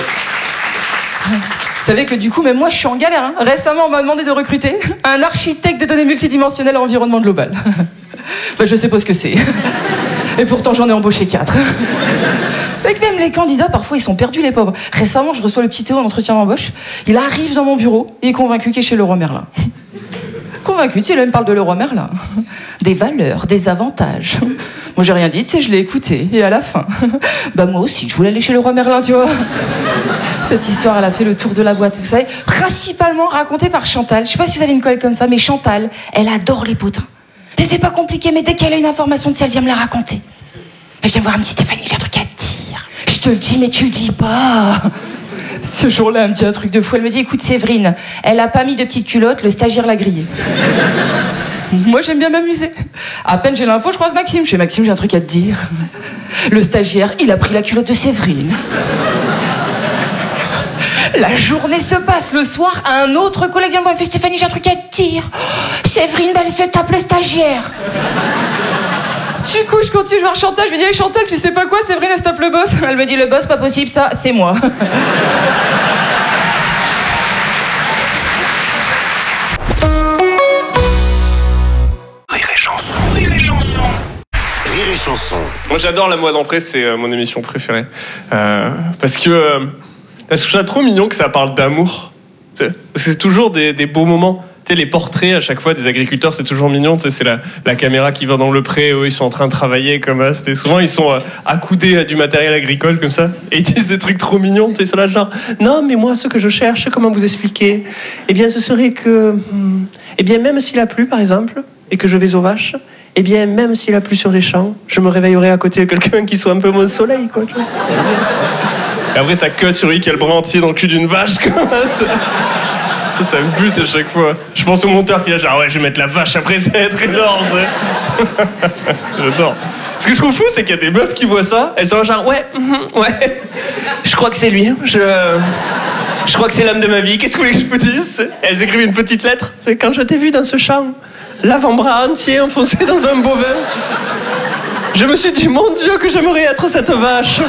Vous savez que du coup, même moi, je suis en galère. Hein. Récemment, on m'a demandé de recruter un architecte de données multidimensionnelles à environnement global. Bah, je sais pas ce que c'est. Et pourtant, j'en ai embauché quatre. Avec même les candidats, parfois, ils sont perdus, les pauvres. Récemment, je reçois le petit Théo en entretien d'embauche. Il arrive dans mon bureau et est convaincu qu'il est chez Leroy Merlin. Convaincu, tu sais, là, il me parle de Leroy Merlin. Des valeurs, des avantages. Moi, j'ai rien dit, tu sais, je l'ai écouté. Et à la fin, bah moi aussi, je voulais aller chez Leroy Merlin, tu vois. Cette histoire, elle a fait le tour de la boîte, vous savez. Principalement racontée par Chantal. Je sais pas si vous avez une collègue comme ça, mais Chantal, elle adore les potins. Et c'est pas compliqué, mais dès qu'elle a une information de ça, elle vient me la raconter. Elle vient voir, elle me dit, Stéphanie, j'ai un truc à te dire. Je te le dis, mais tu le dis pas. Ce jour-là, elle me dit un truc de fou. Elle me dit, écoute, Séverine, elle a pas mis de petite culotte, le stagiaire l'a grillée. Moi, j'aime bien m'amuser. À peine j'ai l'info, je croise Maxime. Je fais, Maxime, j'ai un truc à te dire. Le stagiaire, il a pris la culotte de Séverine. La journée se passe. Le soir, un autre collègue vient me voir et fait, Stéphanie, j'ai un truc à te dire. Séverine, bah, elle se tape le stagiaire. Du coup, je continue, je vois Chantal, je lui dis, hey, Chantal, tu sais pas quoi, Séverine, elle se tape le boss. Elle me dit, le boss, pas possible, ça, c'est moi. Rire et chanson, rire et chanson. Rire et chanson. Moi, j'adore La Mode d'entrée, c'est euh, mon émission préférée. Euh, parce que euh, parce que je trouve ça trop mignon que ça parle d'amour. Parce que c'est toujours des, des beaux moments. Tu sais, les portraits à chaque fois des agriculteurs, c'est toujours mignon. Tu sais, c'est la, la caméra qui va dans le pré, eux, ils sont en train de travailler comme ça. C'était souvent, ils sont euh, accoudés à du matériel agricole comme ça. Et ils disent des trucs trop mignons, tu sais, sur la genre. Non, mais moi, ce que je cherche, comment vous expliquer? Eh bien, ce serait que. Hmm, eh bien, même s'il a plu, par exemple, et que je vais aux vaches, eh bien, même s'il a plu sur les champs, je me réveillerai à côté de quelqu'un qui soit un peu mon soleil, quoi. Tu vois. Et après, ça cut sur lui qui a le bras entier dans le cul d'une vache, comme ça. Ça me bute à chaque fois. Je pense au monteur qui est là, genre, ouais, je vais mettre la vache après, ça va être énorme, tu sais. J'adore. Ce que je trouve fou, c'est qu'il y a des meufs qui voient ça, elles sont genre, ouais, mm, ouais, je crois que c'est lui, je... Je crois que c'est l'homme de ma vie, qu'est-ce que vous voulez que je vous dise? Elles écrivent une petite lettre, c'est quand je t'ai vu dans ce champ, l'avant-bras entier enfoncé dans un bovin, je me suis dit, mon Dieu, que j'aimerais être cette vache.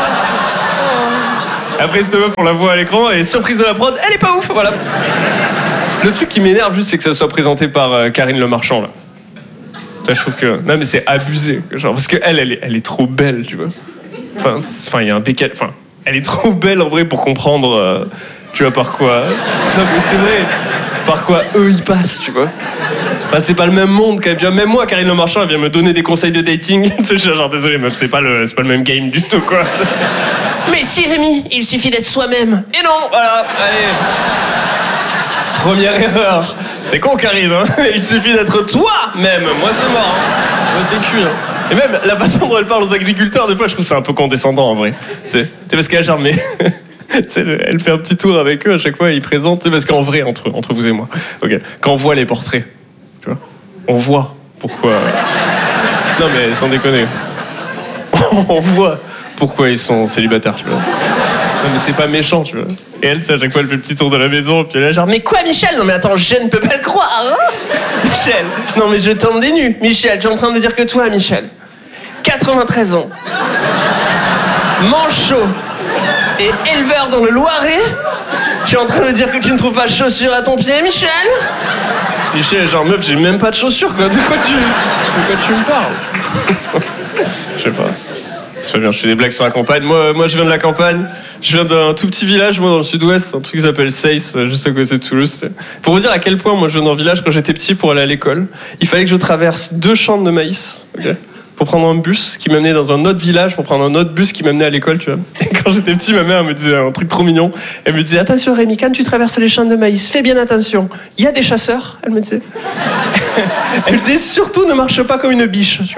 Après, cette meuf, on la voit à l'écran, elle est surprise de la prod, elle est pas ouf, voilà. Le truc qui m'énerve juste, c'est que ça soit présenté par euh, Karine Le Marchand, là. Ça, je trouve que... Non, mais c'est abusé, genre, parce qu'elle, elle est, elle est trop belle, tu vois. Enfin, enfin, il y a un décal... Enfin, elle est trop belle, en vrai, pour comprendre, euh, tu vois, par quoi... Non, mais c'est vrai, par quoi eux, ils passent, tu vois. Enfin, c'est pas le même monde, quand même. Tu vois, même moi, Karine Le Marchand, elle vient me donner des conseils de dating. Je suis genre, désolé, meuf, c'est pas le, c'est pas le même game du tout, quoi. Mais si, Rémi, il suffit d'être soi-même. Et non, voilà, allez... Première erreur. C'est con, Karine, hein. Il suffit d'être toi-même. Moi, c'est mort. Hein. Moi, c'est cuit. Hein. Et même, la façon dont elle parle aux agriculteurs, des fois, je trouve c'est un peu condescendant, en vrai. C'est parce qu'elle a genre, mais... elle fait un petit tour avec eux, à chaque fois, ils présentent. C'est parce qu'en vrai, entre, entre vous et moi, okay, quand on voit les portraits, tu vois, on voit pourquoi... Non, mais sans déconner. On voit pourquoi ils sont célibataires, tu vois. Non, mais c'est pas méchant, tu vois. Et elle, tu sais, à chaque fois, elle fait le petit tour de la maison, puis elle est genre, mais quoi, Michel? Non, mais attends, je ne peux pas le croire, hein. Michel, non, mais je tombe des nues. Michel, tu es en train de me dire que toi, Michel, quatre-vingt-treize ans, manchot et éleveur dans le Loiret, tu es en train de me dire que tu ne trouves pas de chaussures à ton pied, Michel? Michel, genre, meuf, j'ai même pas de chaussures, quoi. De quoi tu, de quoi tu me parles? Je sais pas. C'est pas bien, je fais des blagues sur la campagne. Moi, moi, je viens de la campagne. Je viens d'un tout petit village, moi, dans le sud-ouest, un truc qui s'appelle Seyss, juste à côté de Toulouse. Pour vous dire à quel point, moi, je viens d'un village, quand j'étais petit, pour aller à l'école, il fallait que je traverse deux champs de maïs, okay, pour prendre un bus qui m'amenait dans un autre village, pour prendre un autre bus qui m'amenait à l'école, tu vois. Et quand j'étais petit, ma mère me disait un truc trop mignon. Elle me disait, attention, Rémi, quand tu traverses les champs de maïs, fais bien attention. Il y a des chasseurs, elle me disait. Elle me disait, surtout, ne marche pas comme une biche, tu vois.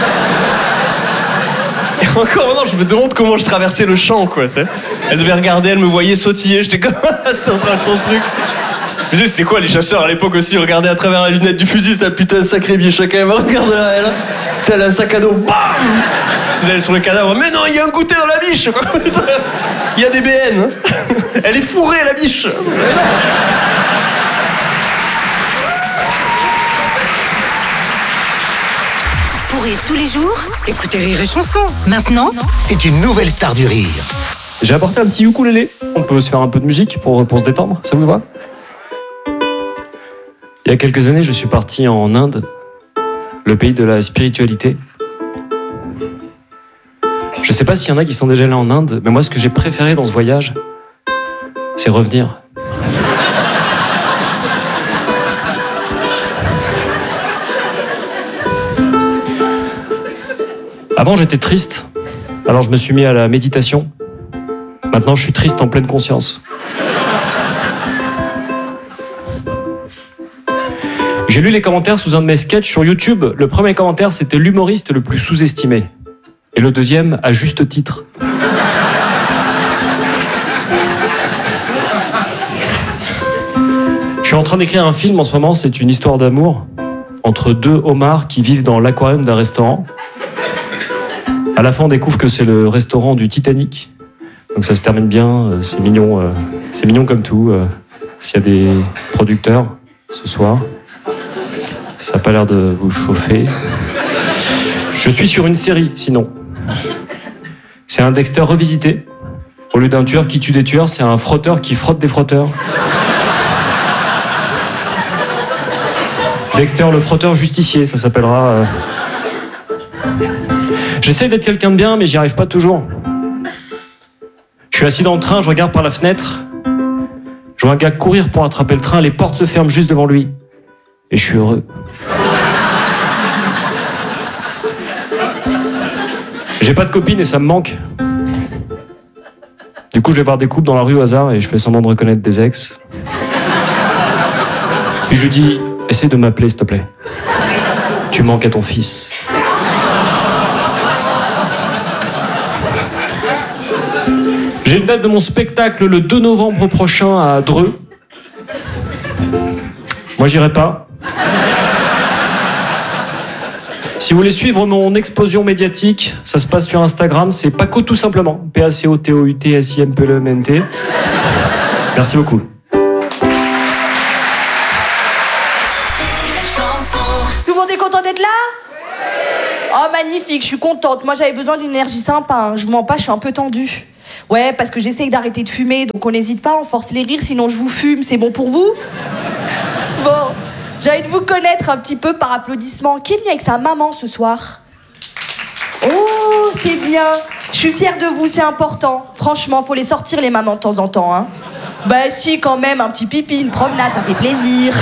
Et encore maintenant, je me demande comment je traversais le champ, quoi. T'sais. Elle devait regarder, elle me voyait sautiller, j'étais comme c'était en train de son truc. Je me disais, c'était quoi les chasseurs à l'époque aussi? Regarder à travers la lunette du fusil, c'était putain sacré biche quand même. Regarde là, elle, tel un sac à dos, bam! Vous allez sur le cadavre, mais non, il y a un goûter dans la biche, quoi. Il y a des B N. Elle est fourrée, la biche. Pour rire tous les jours, écoutez Rire et Chanson. Maintenant, C'est une nouvelle star du rire. J'ai apporté un petit ukulélé. On peut se faire un peu de musique pour, pour se détendre, ça vous va? Il y a quelques années, je suis parti en Inde, le pays de la spiritualité. Je sais pas s'il y en a qui sont déjà allés en Inde, mais moi, ce que j'ai préféré dans ce voyage, c'est revenir. Avant, j'étais triste, alors je me suis mis à la méditation. Maintenant, je suis triste en pleine conscience. J'ai lu les commentaires sous un de mes sketchs sur YouTube. Le premier commentaire, c'était l'humoriste le plus sous-estimé. Et le deuxième, à juste titre. Je suis en train d'écrire un film en ce moment, c'est une histoire d'amour entre deux homards qui vivent dans l'aquarium d'un restaurant. À la fin, on découvre que c'est le restaurant du Titanic. Donc ça se termine bien, c'est mignon, euh, c'est mignon comme tout. Euh, s'il y a des producteurs ce soir, ça n'a pas l'air de vous chauffer. Je suis sur une série, sinon. C'est un Dexter revisité. Au lieu d'un tueur qui tue des tueurs, c'est un frotteur qui frotte des frotteurs. Dexter le frotteur justicier, ça s'appellera... Euh... J'essaie d'être quelqu'un de bien, mais j'y arrive pas toujours. Je suis assis dans le train, je regarde par la fenêtre. Je vois un gars courir pour attraper le train, les portes se ferment juste devant lui. Et je suis heureux. J'ai pas de copine et ça me manque. Du coup, je vais voir des couples dans la rue au hasard et je fais semblant de reconnaître des ex. Puis je lui dis, essaie de m'appeler, s'il te plaît. Tu manques à ton fils. J'ai une date de mon spectacle le deux novembre prochain à Dreux. Moi, j'irai pas. Si Si vous voulez suivre mon explosion médiatique, ça se passe sur Instagram, c'est Paco tout simplement. P A C O T O U T S I M P L E M N T. Merci beaucoup. Tout le monde est content d'être là? Oh, magnifique, je suis contente. Moi, j'avais besoin d'une énergie sympa. Hein. Je vous mens pas, je suis un peu tendue. Ouais, parce que j'essaye d'arrêter de fumer, donc on n'hésite pas, on force les rires, sinon je vous fume. C'est bon pour vous? Bon, j'ai envie de vous connaître un petit peu par applaudissement. Qui est venu avec sa maman ce soir? Oh, c'est bien. Je suis fière de vous, c'est important. Franchement, faut les sortir, les mamans, de temps en temps. Hein. Bah si, quand même, un petit pipi, une promenade, ça fait plaisir.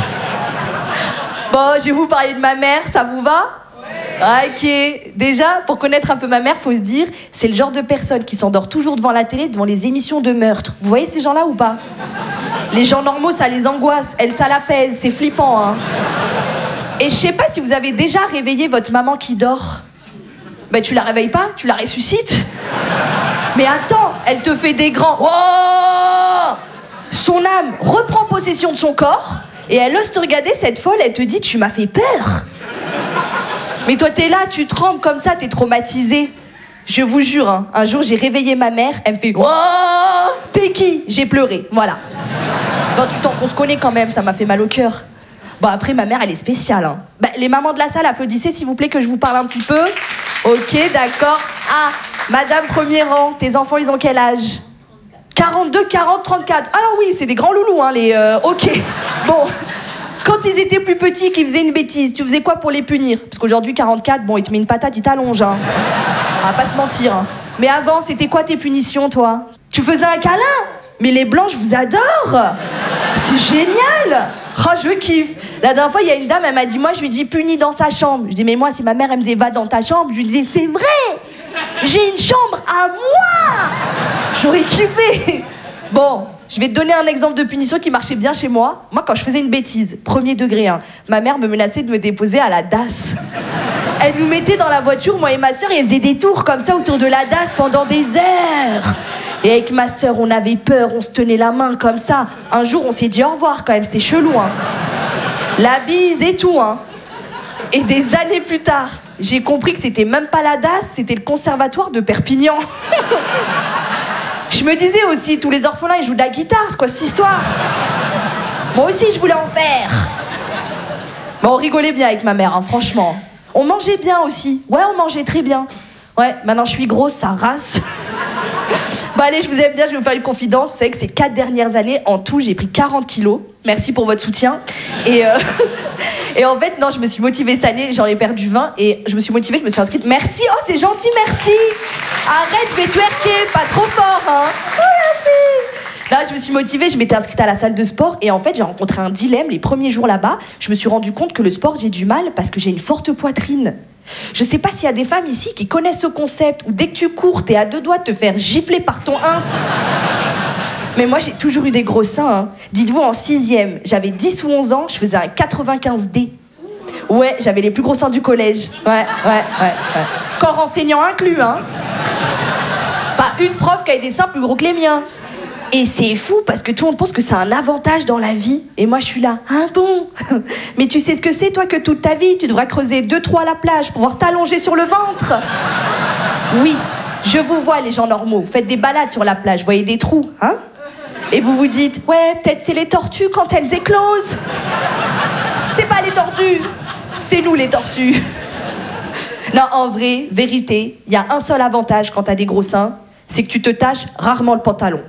Bon, je vais vous parler de ma mère, ça vous va? Ok. Déjà, pour connaître un peu ma mère, faut se dire, c'est le genre de personne qui s'endort toujours devant la télé, devant les émissions de meurtre. Vous voyez ces gens-là ou pas? Les gens normaux, ça les angoisse. Elle, ça l'apaise. C'est flippant, hein. Et je sais pas si vous avez déjà réveillé votre maman qui dort. Ben, tu la réveilles pas, tu la ressuscites. Mais attends, elle te fait des grands... Oh, son âme reprend possession de son corps et elle ose te regarder, cette folle, elle te dit, tu m'as fait peur. Mais toi, t'es là, tu trembles comme ça, t'es traumatisé. Je vous jure, hein, un jour, j'ai réveillé ma mère, elle me fait « Oh, t'es qui ?» J'ai pleuré, voilà. vingt-huit ans qu'on se connaît quand même, ça m'a fait mal au cœur. Bon, après, ma mère, elle est spéciale. Hein. Bah, les mamans de la salle, applaudissez, s'il vous plaît, que je vous parle un petit peu. Ok, d'accord. Ah, madame premier rang, tes enfants, ils ont quel âge? quarante-deux, quarante, trente-quatre. Alors oui, c'est des grands loulous, hein, les... Euh, ok, bon... Quand ils étaient plus petits, qu'ils faisaient une bêtise, tu faisais quoi pour les punir? Parce qu'aujourd'hui, quarante-quatre, bon, il te met une patate, il t'allonge, hein. On va pas se mentir, hein. Mais avant, c'était quoi tes punitions, toi? Tu faisais un câlin? Mais les blancs, je vous adore. C'est génial. Oh, je kiffe. La dernière fois, il y a une dame, elle m'a dit, moi, je lui dis puni dans sa chambre. Je dis, mais moi, si ma mère, elle me disait, va dans ta chambre, je lui disais, c'est vrai. J'ai une chambre à moi. J'aurais kiffé. Bon, je vais te donner un exemple de punition qui marchait bien chez moi. Moi, quand je faisais une bêtise, premier degré, hein, ma mère me menaçait de me déposer à la D A S. Elle nous mettait dans la voiture, moi et ma sœur, et elle faisait des tours comme ça autour de la D A S pendant des heures. Et avec ma sœur, on avait peur, on se tenait la main comme ça. Un jour, on s'est dit au revoir quand même, c'était chelou, hein. La bise et tout, hein. Et des années plus tard, j'ai compris que c'était même pas la D A S, c'était le conservatoire de Perpignan. Je me disais aussi, tous les orphelins, ils jouent de la guitare, c'est quoi cette histoire? Moi aussi, je voulais en faire. Mais on rigolait bien avec ma mère, hein, franchement. On mangeait bien aussi. Ouais, on mangeait très bien. Ouais, maintenant je suis grosse, ça race. Bon allez, je vous aime bien, je vais vous faire une confidence. Vous savez que ces quatre dernières années, en tout, j'ai pris quarante kilos. Merci pour votre soutien. Et, euh... et en fait, non, je me suis motivée cette année, j'en ai perdu vingt. Et je me suis motivée, je me suis inscrite. Merci, oh c'est gentil, merci. Arrête, je vais twerker, pas trop fort, hein. Oh, merci. Là, je me suis motivée, je m'étais inscrite à la salle de sport. Et en fait, j'ai rencontré un dilemme. Les premiers jours là-bas, je me suis rendu compte que le sport, j'ai du mal parce que j'ai une forte poitrine. Je sais pas s'il y a des femmes ici qui connaissent ce concept où dès que tu cours, t'es à deux doigts de te faire gifler par ton ins. Mais moi, j'ai toujours eu des gros seins. Hein. Dites-vous, en sixième, j'avais dix ou onze ans, je faisais un quatre-vingt-quinze D. Ouais, j'avais les plus gros seins du collège. Ouais, ouais, ouais, ouais. Corps enseignant inclus, hein. Pas une prof qui avait des seins plus gros que les miens. Et c'est fou parce que tout le monde pense que c'est un avantage dans la vie. Et moi, je suis là. Ah bon? Mais tu sais ce que c'est, toi, que toute ta vie, tu devras creuser deux trous à la plage pour pouvoir t'allonger sur le ventre? Oui, je vous vois, les gens normaux. Faites des balades sur la plage, voyez des trous, hein? Et vous vous dites, ouais, peut-être c'est les tortues quand elles éclosent. C'est pas les tortues, c'est nous les tortues. Non, en vrai, vérité, il y a un seul avantage quand t'as des gros seins, c'est que tu te taches rarement le pantalon.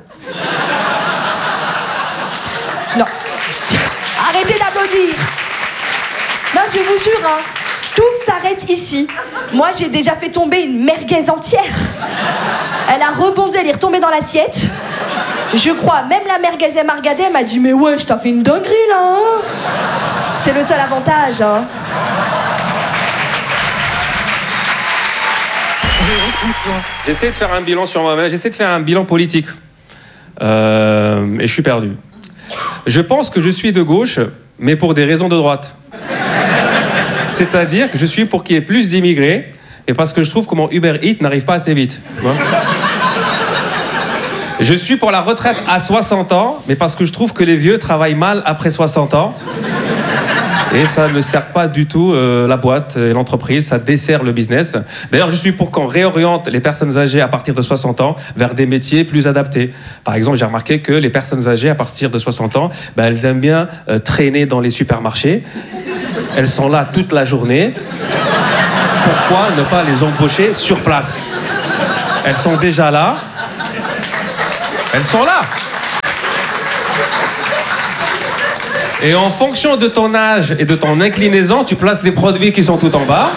Non. Arrêtez d'applaudir. Non, je vous jure, hein, tout s'arrête ici. Moi, j'ai déjà fait tomber une merguez entière. Elle a rebondi, elle est retombée dans l'assiette. Je crois, même la merguez elle m'a regardé, elle m'a dit, mais ouais, je t'ai fait une dinguerie, là, hein. C'est le seul avantage, hein. J'essaie de faire un bilan sur moi-même, j'essaie de faire un bilan politique. Euh, et je suis perdu. Je pense que je suis de gauche, mais pour des raisons de droite. C'est-à-dire que je suis pour qu'il y ait plus d'immigrés, et parce que je trouve que mon Uber Eats n'arrive pas assez vite. Je suis pour la retraite à soixante ans, mais parce que je trouve que les vieux travaillent mal après soixante ans. Et ça ne sert pas du tout euh, la boîte et l'entreprise, ça dessert le business. D'ailleurs, je suis pour qu'on réoriente les personnes âgées à partir de soixante ans vers des métiers plus adaptés. Par exemple, j'ai remarqué que les personnes âgées à partir de soixante ans, ben, elles aiment bien euh, traîner dans les supermarchés. Elles sont là toute la journée. Pourquoi ne pas les embaucher sur place? Elles sont déjà là. Elles sont là. Et en fonction de ton âge et de ton inclinaison, tu places les produits qui sont tout en bas.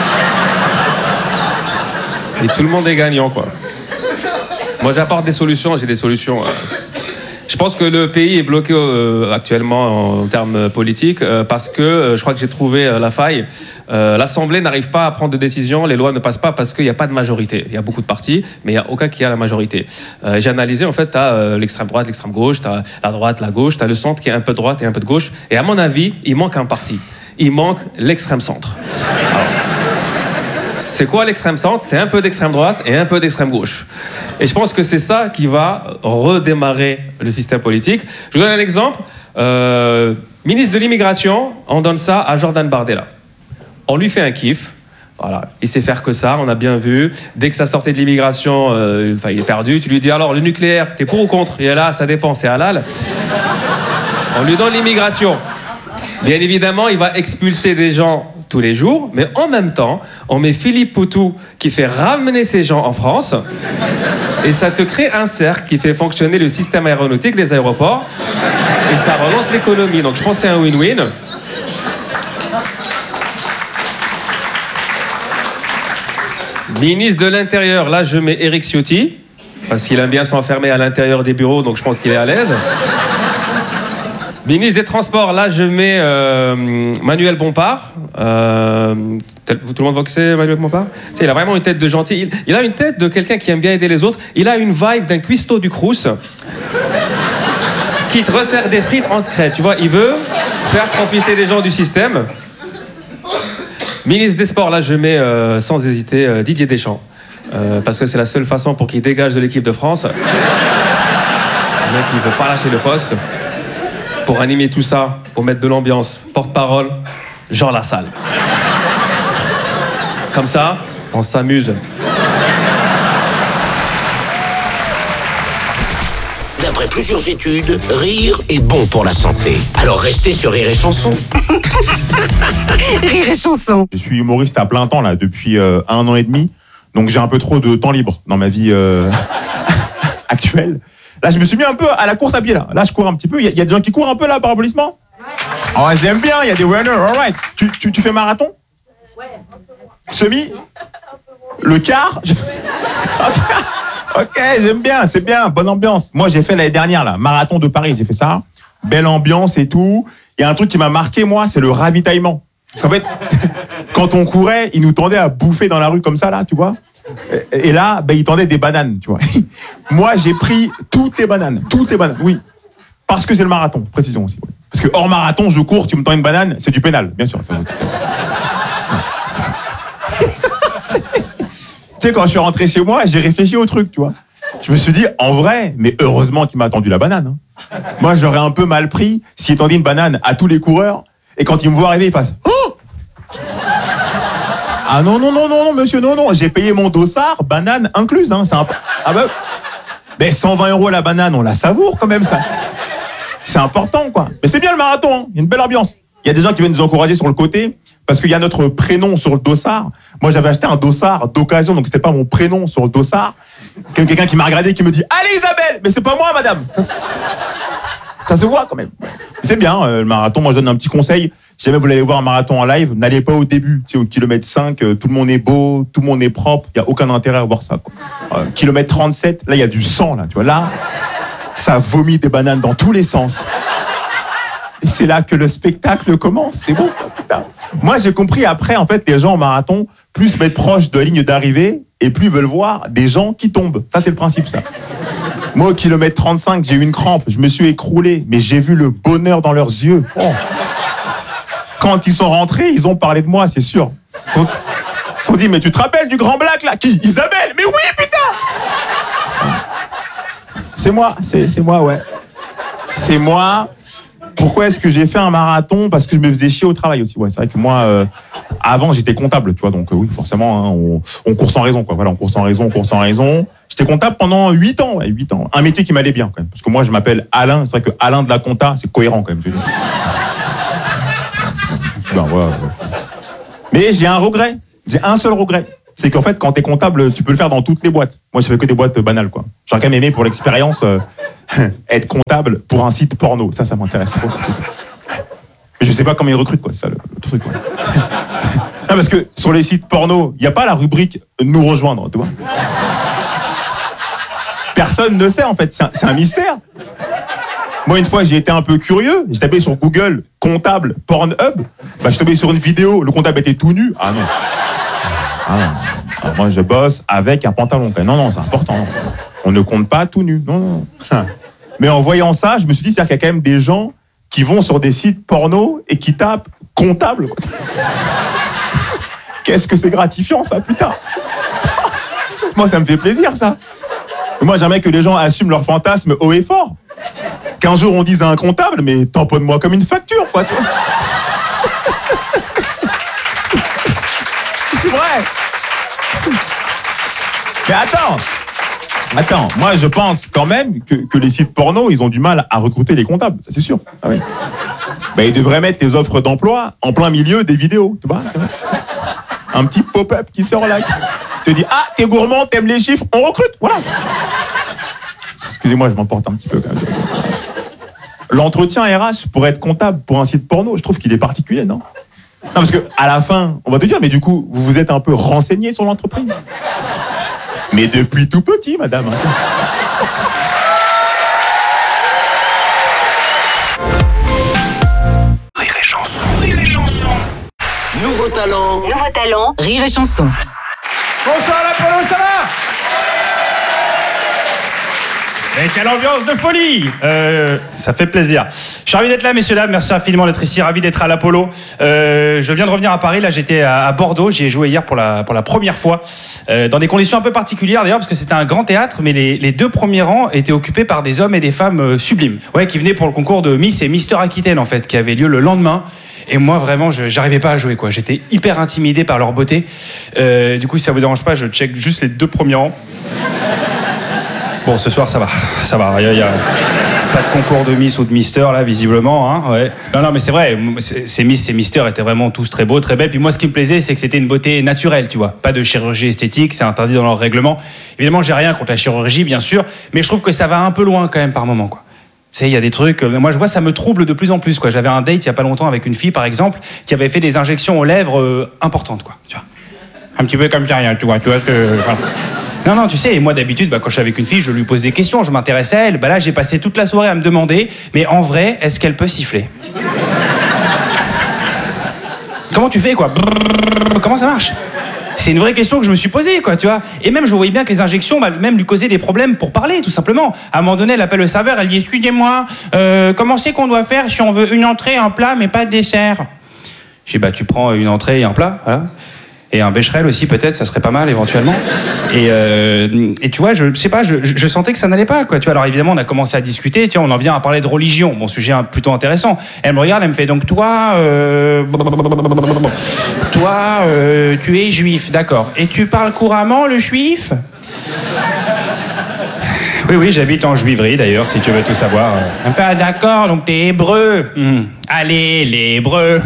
Et tout le monde est gagnant, quoi. Moi, j'apporte des solutions, j'ai des solutions. Je pense que le pays est bloqué euh, actuellement en termes politiques euh, parce que euh, je crois que j'ai trouvé euh, la faille. Euh, L'Assemblée n'arrive pas à prendre de décision, les lois ne passent pas parce qu'il n'y a pas de majorité. Il y a beaucoup de partis, mais il n'y a aucun qui a la majorité. Euh, j'ai analysé, en fait, tu as euh, l'extrême droite, l'extrême gauche, tu as la droite, la gauche, tu as le centre qui est un peu de droite et un peu de gauche. Et à mon avis, il manque un parti. Il manque l'extrême centre. Alors, c'est quoi l'extrême centre? C'est un peu d'extrême droite et un peu d'extrême gauche. Et je pense que c'est ça qui va redémarrer le système politique. Je vous donne un exemple. Euh, ministre de l'immigration, on donne ça à Jordan Bardella. On lui fait un kiff. Voilà, il sait faire que ça, on a bien vu. Dès que ça sortait de l'immigration, euh, enfin, il est perdu. Tu lui dis alors, le nucléaire, t'es pour ou contre? Il est là, ça dépend, c'est halal. On lui donne l'immigration. Bien évidemment, il va expulser des gens tous les jours, mais en même temps, on met Philippe Poutou qui fait ramener ces gens en France, et ça te crée un cercle qui fait fonctionner le système aéronautique, les aéroports, et ça relance l'économie. Donc je pense que c'est un win-win. Ministre de l'Intérieur, là je mets Éric Ciotti, parce qu'il aime bien s'enfermer à l'intérieur des bureaux, donc je pense qu'il est à l'aise. Ministre des Transports, là je mets euh, Manuel Bompard. Euh, tout le monde voit que c'est Manuel Bompard? Il a vraiment une tête de gentil. Il, il a une tête de quelqu'un qui aime bien aider les autres. Il a une vibe d'un cuistot du Crous qui te resserre des frites en secret. Tu vois, il veut faire profiter les gens du système. Ministre des Sports, là je mets euh, sans hésiter euh, Didier Deschamps. Euh, parce que c'est la seule façon pour qu'il dégage de l'équipe de France. Le mec, il veut pas lâcher le poste. Pour animer tout ça, pour mettre de l'ambiance, porte-parole, Jean Lassalle. Comme ça, on s'amuse. D'après plusieurs études, rire est bon pour la santé. Alors restez sur Rire et Chanson. Rire et Chanson. Je suis humoriste à plein temps là depuis euh, un an et demi, donc j'ai un peu trop de temps libre dans ma vie euh, actuelle. Là, je me suis mis un peu à la course à pied, là. Là, je cours un petit peu. Il y, y a des gens qui courent un peu, là, par applaudissement? Oh, j'aime bien, il y a des runners, all right. Tu, tu, tu fais marathon? Ouais. Semi? Le quart? Ok, j'aime bien, c'est bien, bonne ambiance. Moi, j'ai fait l'année dernière, là, marathon de Paris, j'ai fait ça. Belle ambiance et tout. Il y a un truc qui m'a marqué, moi, c'est le ravitaillement. Parce qu'en fait, quand on courait, ils nous tendaient à bouffer dans la rue comme ça, là, tu vois. Et là, ben, ils tendaient des bananes, tu vois. Moi, j'ai pris toutes les bananes, toutes les bananes, oui. Parce que c'est le marathon, précision aussi. Ouais. Parce que hors marathon, je cours, tu me tends une banane, c'est du pénal, bien sûr. Tu sais, quand je suis rentré chez moi, j'ai réfléchi au truc, tu vois. Je me suis dit, en vrai, mais heureusement qu'il m'a tendu la banane. Hein. Moi, j'aurais un peu mal pris s'il tendait une banane à tous les coureurs, et quand ils me voient arriver, ils fassent « Oh !» Ah non, non, non, non, non, monsieur, non, non, j'ai payé mon dossard, banane incluse, hein, c'est un... Ah bah... Mais cent vingt euros la banane, on la savoure quand même, ça. C'est important, quoi. Mais c'est bien le marathon, hein. Il y a une belle ambiance. Il y a des gens qui viennent nous encourager sur le côté, parce qu'il y a notre prénom sur le dossard. Moi, j'avais acheté un dossard d'occasion, donc c'était pas mon prénom sur le dossard. Quelqu'un qui m'a regardé et qui me dit « Allez Isabelle !» Mais c'est pas moi, madame. Ça, ça se voit quand même. C'est bien, euh, le marathon, moi je donne un petit conseil. Si jamais vous allez voir un marathon en live, n'allez pas au début, tu sais, au kilomètre cinq, euh, tout le monde est beau, tout le monde est propre, il n'y a aucun intérêt à voir ça. Quoi. Euh, kilomètre trente-sept, là il y a du sang, là, tu vois, là, ça vomit des bananes dans tous les sens. Et c'est là que le spectacle commence, c'est bon, putain. Moi j'ai compris après, en fait, les gens au marathon, plus mettre proche de la ligne d'arrivée, et plus veulent voir des gens qui tombent. Ça c'est le principe, ça. Moi au kilomètre trente-cinq, j'ai eu une crampe, je me suis écroulé, mais j'ai vu le bonheur dans leurs yeux. Oh. Quand ils sont rentrés, ils ont parlé de moi, c'est sûr. Ils sont, ils sont dit, mais tu te rappelles du grand black, là? Qui? Isabelle? Mais oui, putain! C'est moi, c'est, c'est moi, ouais. C'est moi. pourquoi est-ce que j'ai fait un marathon? Parce que je me faisais chier au travail aussi. Ouais, c'est vrai que moi, euh, avant, j'étais comptable, tu vois, donc euh, oui, forcément, hein, on, on court sans raison, quoi. Voilà, on court sans raison, on court sans raison. J'étais comptable pendant huit ans, ouais, huit ans. Un métier qui m'allait bien, quand même. Parce que moi, je m'appelle Alain. C'est vrai que Alain de la compta, c'est cohérent, quand même. Ben, voilà, ouais. Mais j'ai un regret. J'ai un seul regret. C'est qu'en fait, quand t'es comptable, tu peux le faire dans toutes les boîtes. Moi, je fais que des boîtes banales, quoi. J'aurais quand même aimé, pour l'expérience, euh, être comptable pour un site porno. Ça, ça m'intéresse trop. Ça. Mais je sais pas comment ils recrutent, quoi. C'est ça, le, le truc, quoi. Non, parce que sur les sites porno, il n'y a pas la rubrique « nous rejoindre », tu vois. Personne ne sait, en fait. C'est un, c'est un mystère. Moi, une fois, j'ai été un peu curieux. J'ai tapé sur Google « comptable Pornhub ». Bah, je suis tombé sur une vidéo. Le comptable était tout nu. Ah non. Ah non. Alors, moi, je bosse avec un pantalon. Non, non, c'est important. On ne compte pas tout nu. Non, non. Mais en voyant ça, je me suis dit, c'est-à-dire qu'il y a quand même des gens qui vont sur des sites porno et qui tapent « comptable ». Qu'est-ce que c'est gratifiant, ça, putain. Moi, ça me fait plaisir, ça. Moi, j'aimerais que les gens assument leurs fantasmes haut et fort. Qu'un jour, on dise à un comptable, mais tamponne-moi comme une facture, quoi, tu vois. C'est vrai. Mais attends. Attends, moi, je pense quand même que, que les sites porno, ils ont du mal à recruter les comptables, ça, c'est sûr. Ah oui. Ben, ils devraient mettre des offres d'emploi en plein milieu des vidéos, tu vois. Un petit pop-up qui sort là. Tu te dis, ah, t'es gourmand, t'aimes les chiffres, on recrute, voilà. Excusez-moi, je m'emporte un petit peu quand même. L'entretien R H pour être comptable pour un site porno, je trouve qu'il est particulier, non? Non, parce que à la fin, on va te dire, mais du coup, vous vous êtes un peu renseigné sur l'entreprise. Mais depuis tout petit, madame. Hein, Rire et chanson, rire et chanson. Nouveau talent. Nouveau talent, rire et chanson. Bonsoir l'Apollo, ça va? Et quelle ambiance de folie! euh, Ça fait plaisir. Je suis ravi d'être là, messieurs, dames. Merci infiniment d'être ici. Ravi d'être à l'Apollo. Euh, je viens de revenir à Paris. Là, j'étais à, à Bordeaux. J'y ai joué hier pour la, pour la première fois. Euh, dans des conditions un peu particulières, d'ailleurs, parce que c'était un grand théâtre, mais les, les deux premiers rangs étaient occupés par des hommes et des femmes euh, sublimes. Ouais, qui venaient pour le concours de Miss et Mister Aquitaine, en fait, qui avait lieu le lendemain. Et moi, vraiment, je j'arrivais pas à jouer, quoi. J'étais hyper intimidé par leur beauté. Euh, du coup, si ça vous dérange pas, je check juste les deux premiers rangs. Bon, ce soir, ça va. Ça va. Il y a, y a pas de concours de Miss ou de Mister, là, visiblement. Hein, ouais. Non, non, mais c'est vrai. Ces Miss, ces Mister étaient vraiment tous très beaux, très belles. Puis moi, ce qui me plaisait, c'est que c'était une beauté naturelle, tu vois. Pas de chirurgie esthétique, c'est interdit dans leur règlement. Évidemment, j'ai rien contre la chirurgie, bien sûr. Mais je trouve que ça va un peu loin, quand même, par moment, quoi. Tu sais, il y a des trucs... Moi, je vois, ça me trouble de plus en plus, quoi. J'avais un date il y a pas longtemps avec une fille, par exemple, qui avait fait des injections aux lèvres euh, importantes, quoi. Tu vois. Un petit peu comme ça, rien, tu vois. Tu vois ce que... Enfin, non, non, tu sais, moi d'habitude, bah, quand je suis avec une fille, je lui pose des questions, je m'intéresse à elle. Bah là, j'ai passé toute la soirée à me demander, mais en vrai, est-ce qu'elle peut siffler? Comment tu fais, quoi? Brrr, comment ça marche? C'est une vraie question que je me suis posée, quoi, tu vois. Et même, je voyais bien que les injections, bah, même lui causaient des problèmes pour parler, tout simplement. À un moment donné, elle appelle le serveur, elle dit, excusez-moi, euh, comment c'est qu'on doit faire si on veut une entrée, un plat, mais pas de dessert? Je dis, bah, tu prends une entrée et un plat, voilà. Et un bécherel aussi, peut-être, ça serait pas mal, éventuellement. Et, euh, et tu vois, je, je sais pas, je, je sentais que ça n'allait pas, quoi. Tu vois, alors évidemment, on a commencé à discuter, tu vois, on en vient à parler de religion. Bon, sujet plutôt intéressant. Elle me regarde, elle me fait, donc toi, euh, toi, euh, tu es juif, d'accord. Et tu parles couramment le juif? Oui, oui, j'habite en juiverie, d'ailleurs, si tu veux tout savoir. Elle me fait, ah, d'accord, donc t'es hébreu. Hum. Allez, les hébreux.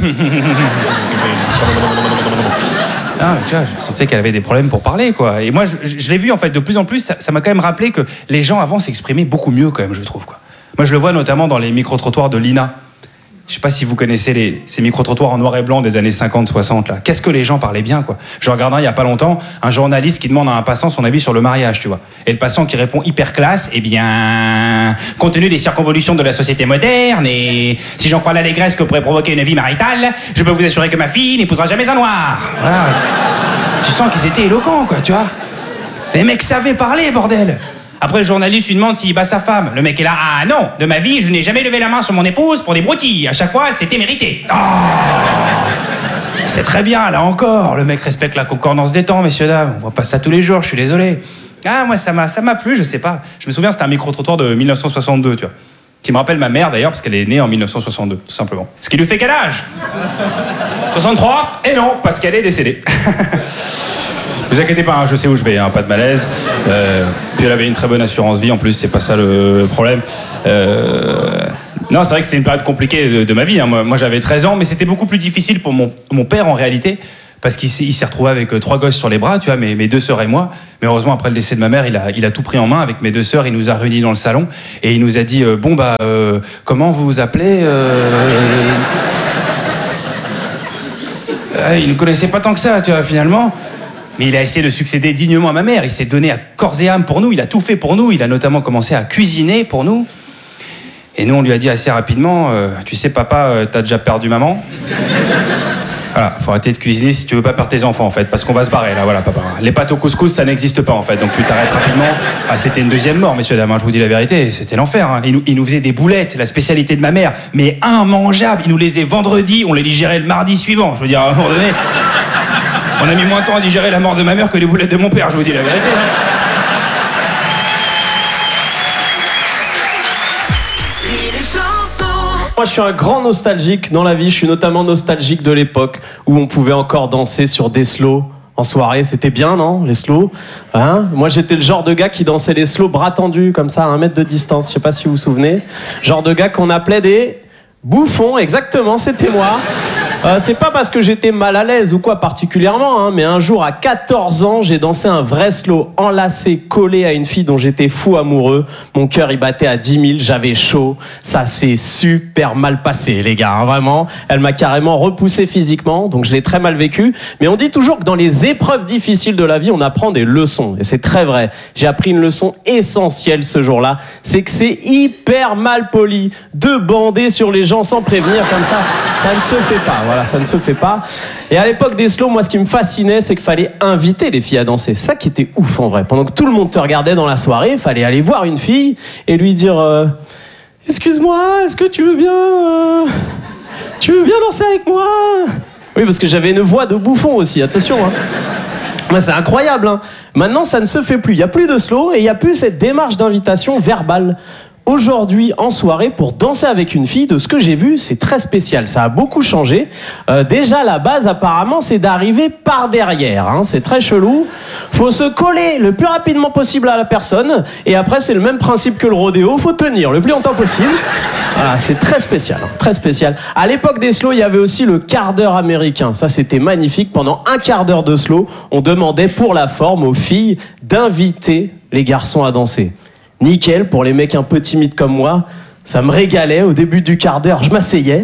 Ah, tu vois, je sentais qu'elle avait des problèmes pour parler, quoi. Et moi, je, je, je l'ai vu, en fait, de plus en plus, ça, ça m'a quand même rappelé que les gens avant s'exprimaient beaucoup mieux, quand même, je trouve, quoi. Moi, je le vois notamment dans les micro-trottoirs de l'I N A. Je sais pas si vous connaissez les, ces micro-trottoirs en noir et blanc des années cinquante soixante, là. Qu'est-ce que les gens parlaient bien, quoi. Je regardais il y a pas longtemps un journaliste qui demande à un passant son avis sur le mariage, tu vois. Et le passant qui répond hyper classe, eh bien, compte tenu des circonvolutions de la société moderne et si j'en crois l'allégresse que pourrait provoquer une vie maritale, je peux vous assurer que ma fille n'épousera jamais un noir. Voilà. Tu sens qu'ils étaient éloquents, quoi, tu vois. Les mecs savaient parler, bordel. Après, le journaliste lui demande s'il bat sa femme. Le mec est là, ah non, de ma vie, je n'ai jamais levé la main sur mon épouse pour des broutilles. À chaque fois, c'était mérité. Oh, c'est très bien, là encore. Le mec respecte la concordance des temps, messieurs, dames. On voit pas ça tous les jours, je suis désolé. Ah, moi, ça m'a, ça m'a plu, je sais pas. Je me souviens, c'était un micro-trottoir de mille neuf cent soixante-deux, tu vois. qui me rappelle ma mère d'ailleurs, parce qu'elle est née en mille neuf cent soixante-deux, tout simplement. Ce qui lui fait quel âge soixante-trois. Et non, parce qu'elle est décédée. Vous inquiétez pas, hein, je sais où je vais, hein, pas de malaise. Euh, puis elle avait une très bonne assurance vie en plus, c'est pas ça le problème. Euh, non, c'est vrai que c'était une période compliquée de, de ma vie. Hein. Moi, moi j'avais treize ans, mais c'était beaucoup plus difficile pour mon, mon père en réalité, parce qu'il s'est, il s'est retrouvé avec euh, trois gosses sur les bras, tu vois, mes, mes deux sœurs et moi. Mais heureusement, après le décès de ma mère, il a, il a tout pris en main avec mes deux sœurs. Il nous a réunis dans le salon et il nous a dit euh, bon bah euh, comment vous vous appelez euh... euh, Il ne connaissait pas tant que ça, tu vois, finalement. Mais il a essayé de succéder dignement à ma mère. Il s'est donné à corps et âme pour nous. Il a tout fait pour nous. Il a notamment commencé à cuisiner pour nous. Et nous, on lui a dit assez rapidement euh, tu sais, papa, euh, t'as déjà perdu maman. Voilà, faut arrêter de cuisiner si tu veux pas perdre tes enfants en fait, parce qu'on va se barrer là, voilà papa. Les pâtes au couscous, ça n'existe pas en fait, donc tu t'arrêtes rapidement. Ah, c'était une deuxième mort, messieurs dames, hein, je vous dis la vérité, c'était l'enfer. Hein. Il, nous, il nous faisait des boulettes, la spécialité de ma mère, mais immangeables. Il nous les faisait vendredi, on les digérait le mardi suivant. Je veux dire, à un moment donné, on a mis moins de temps à digérer la mort de ma mère que les boulettes de mon père, je vous dis la vérité. Hein. Moi, je suis un grand nostalgique dans la vie. Je suis notamment nostalgique de l'époque où on pouvait encore danser sur des slows en soirée. C'était bien, non, les slows, hein? Moi, j'étais le genre de gars qui dansait les slows bras tendus, comme ça, à un mètre de distance. Je sais pas si vous vous souvenez. Genre de gars qu'on appelait des bouffons. Exactement, c'était moi. Euh, c'est pas parce que j'étais mal à l'aise ou quoi particulièrement, hein, mais un jour à quatorze ans, j'ai dansé un vrai slow enlacé, collé à une fille dont j'étais fou amoureux. Mon cœur il battait à dix mille, j'avais chaud. Ça s'est super mal passé, les gars, hein, vraiment. Elle m'a carrément repoussé physiquement, donc je l'ai très mal vécu. Mais on dit toujours que dans les épreuves difficiles de la vie, on apprend des leçons. Et c'est très vrai. J'ai appris une leçon essentielle ce jour-là. C'est que c'est hyper mal poli de bander sur les gens sans prévenir comme ça. Ça ne se fait pas. Voilà, ça ne se fait pas. Et à l'époque des slows, moi, ce qui me fascinait, c'est qu'il fallait inviter les filles à danser. C'est ça qui était ouf, en vrai. Pendant que tout le monde te regardait dans la soirée, il fallait aller voir une fille et lui dire euh, « Excuse-moi, est-ce que tu veux bien... Euh, tu veux bien danser avec moi ?» Oui, parce que j'avais une voix de bouffon aussi, attention. Hein. Moi, c'est incroyable. Hein. Maintenant, ça ne se fait plus. Il n'y a plus de slow et il n'y a plus cette démarche d'invitation verbale. Aujourd'hui, en soirée, pour danser avec une fille, de ce que j'ai vu, c'est très spécial. Ça a beaucoup changé. Euh, déjà, la base, apparemment, c'est d'arriver par derrière. Hein. C'est très chelou. Faut se coller le plus rapidement possible à la personne. Et après, c'est le même principe que le rodéo. Faut tenir le plus longtemps possible. Voilà, c'est très spécial. Hein, très spécial. À l'époque des slows, il y avait aussi le quart d'heure américain. Ça, c'était magnifique. Pendant un quart d'heure de slow, on demandait pour la forme aux filles d'inviter les garçons à danser. Nickel, pour les mecs un peu timides comme moi, ça me régalait. Au début du quart d'heure, je m'asseyais.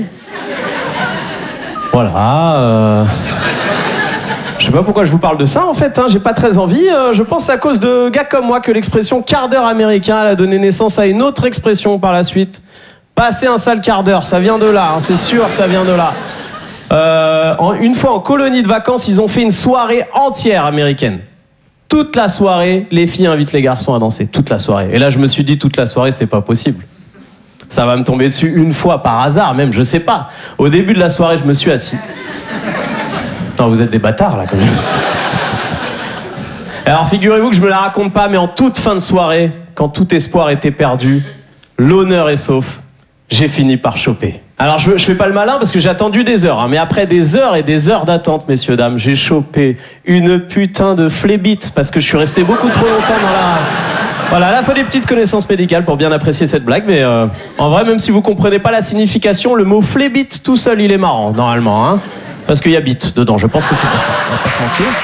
Voilà. Euh... Je sais pas pourquoi je vous parle de ça, en fait. Hein, j'ai pas très envie. Euh, je pense à cause de gars comme moi que l'expression quart d'heure américain elle a donné naissance à une autre expression par la suite. Passer un sale quart d'heure, ça vient de là. Hein, c'est sûr que ça vient de là. Euh, en, une fois en colonie de vacances, ils ont fait une soirée entière américaine. Toute la soirée, les filles invitent les garçons à danser. Toute la soirée. Et là, je me suis dit, toute la soirée, c'est pas possible. Ça va me tomber dessus une fois par hasard, même, je sais pas. Au début de la soirée, je me suis assis. Non, vous êtes des bâtards, là, quand même. Alors, figurez-vous que je me la raconte pas, mais en toute fin de soirée, quand tout espoir était perdu, l'honneur est sauf, j'ai fini par choper. Alors je, je fais pas le malin parce que j'ai attendu des heures, hein, mais après des heures et des heures d'attente, messieurs, dames, j'ai chopé une putain de flébite parce que je suis resté beaucoup trop longtemps dans la... Voilà, là, il faut des petites connaissances médicales pour bien apprécier cette blague, mais euh, en vrai, même si vous comprenez pas la signification, le mot flébite tout seul, il est marrant, normalement, hein, parce qu'il y a bite dedans, je pense que c'est pour ça, on va pas se mentir.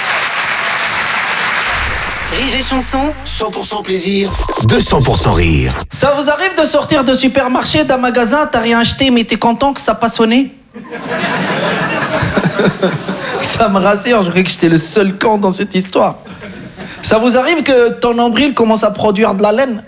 Rire et chanson, cent pour cent plaisir, deux cents pour cent rire. Ça vous arrive de sortir de supermarché, d'un magasin, t'as rien acheté, mais t'es content que ça pas sonné? Ça me rassure, je croyais que j'étais le seul con dans cette histoire. Ça vous arrive que ton nombril commence à produire de la laine?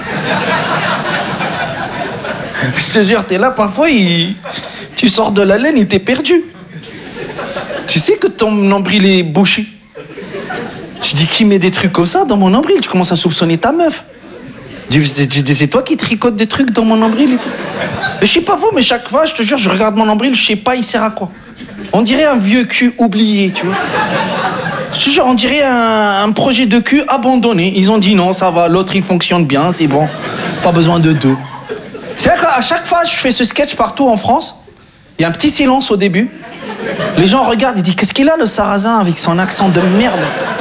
Je te jure, t'es là, parfois, il... tu sors de la laine, il t'est perdu. Tu sais que ton nombril est bouché. Tu dis, qui met des trucs comme ça dans mon nombril? Tu commences à soupçonner ta meuf. Tu dis, c'est toi qui tricotes des trucs dans mon nombril et tout. Je sais pas vous, mais chaque fois, je te jure, je regarde mon nombril, je sais pas, il sert à quoi. On dirait un vieux cul oublié, tu vois. Je te jure, on dirait un, un projet de cul abandonné. Ils ont dit non, ça va, l'autre il fonctionne bien, c'est bon. Pas besoin de deux. C'est vrai qu'à chaque fois que je fais ce sketch partout en France, il y a un petit silence au début. Les gens regardent, ils disent qu'est-ce qu'il a le sarrasin avec son accent de merde.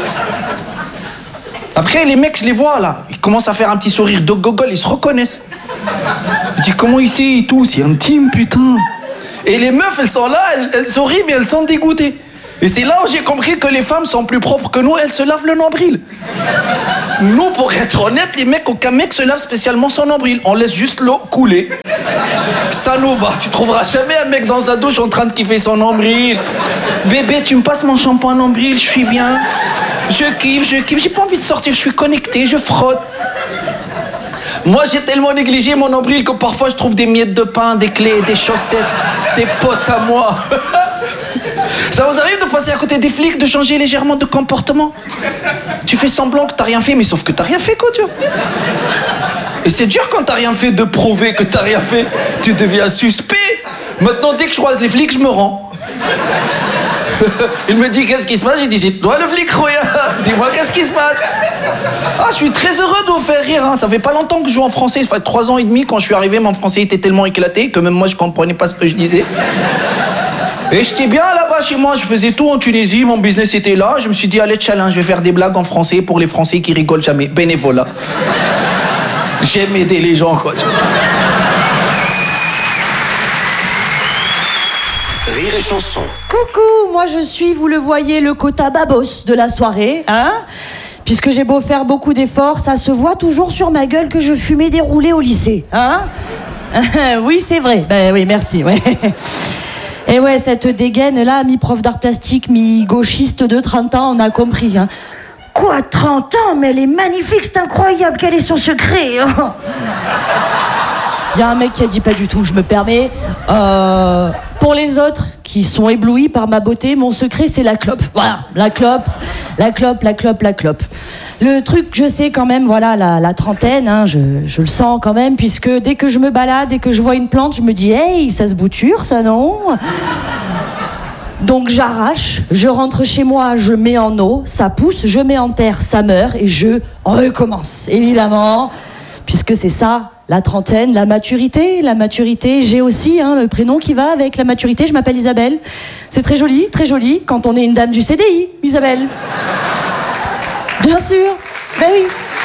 Après les mecs, je les vois là, ils commencent à faire un petit sourire de gogol, ils se reconnaissent. Je dis comment il sait, il tousse, c'est intime putain. Et les meufs, elles sont là, elles, elles sourient mais elles sont dégoûtées. Et c'est là où j'ai compris que les femmes sont plus propres que nous, elles se lavent le nombril. Nous, pour être honnête, les mecs, aucun mec se lave spécialement son nombril. On laisse juste l'eau couler. Ça nous va. Tu trouveras jamais un mec dans sa douche en train de kiffer son nombril. Bébé, tu me passes mon shampoing nombril, je suis bien. Je kiffe, je kiffe. J'ai pas envie de sortir, je suis connecté, je frotte. Moi, j'ai tellement négligé mon nombril que parfois je trouve des miettes de pain, des clés, des chaussettes, des potes à moi. Ça vous arrive de passer à côté des flics, de changer légèrement de comportement? Tu fais semblant que t'as rien fait, mais sauf que t'as rien fait, quoi, tu vois. Et c'est dur quand t'as rien fait de prouver que t'as rien fait. Tu deviens suspect. Maintenant, dès que je croise les flics, je me rends. Il me dit qu'est-ce qui se passe? J'ai dit c'est toi le flic, Roya. Dis-moi qu'est-ce qui se passe? Ah, je suis très heureux de vous faire rire. Hein. Ça fait pas longtemps que je joue en français. Ça fait trois ans et demi. Quand je suis arrivé, mon français était tellement éclaté que même moi je comprenais pas ce que je disais. Et j'étais bien là-bas chez moi. Je faisais tout en Tunisie. Mon business était là. Je me suis dit allez challenge, je vais faire des blagues en français pour les Français qui rigolent jamais. Bénévolat. J'aime aider les gens, quoi. Rire et chanson. Coucou, moi je suis, vous le voyez, le quota babos de la soirée, hein. Puisque j'ai beau faire beaucoup d'efforts, ça se voit toujours sur ma gueule que je fumais des roulés au lycée, hein. Oui, c'est vrai. Ben oui, merci, ouais. Et ouais, cette dégaine-là, mi-prof d'art plastique, mi-gauchiste de trente ans, on a compris, hein. Quoi, trente ans? Mais elle est magnifique, c'est incroyable, quel est son secret? Il y a un mec qui a dit pas du tout, je me permets. Euh, pour les autres qui sont éblouis par ma beauté, mon secret c'est la clope. Voilà, la clope, la clope, la clope, la clope. Le truc, je sais quand même, voilà, la, la trentaine, hein, je, je le sens quand même, puisque dès que je me balade, dès que je vois une plante, je me dis, hey, ça se bouture, ça non? Donc j'arrache, je rentre chez moi, je mets en eau, ça pousse, je mets en terre, ça meurt, et je recommence, évidemment, puisque c'est ça. La trentaine, la maturité, la maturité, j'ai aussi hein, le prénom qui va avec la maturité, je m'appelle Isabelle. C'est très joli, très joli, quand on est une dame du C D I, Isabelle. Bien sûr, ben oui.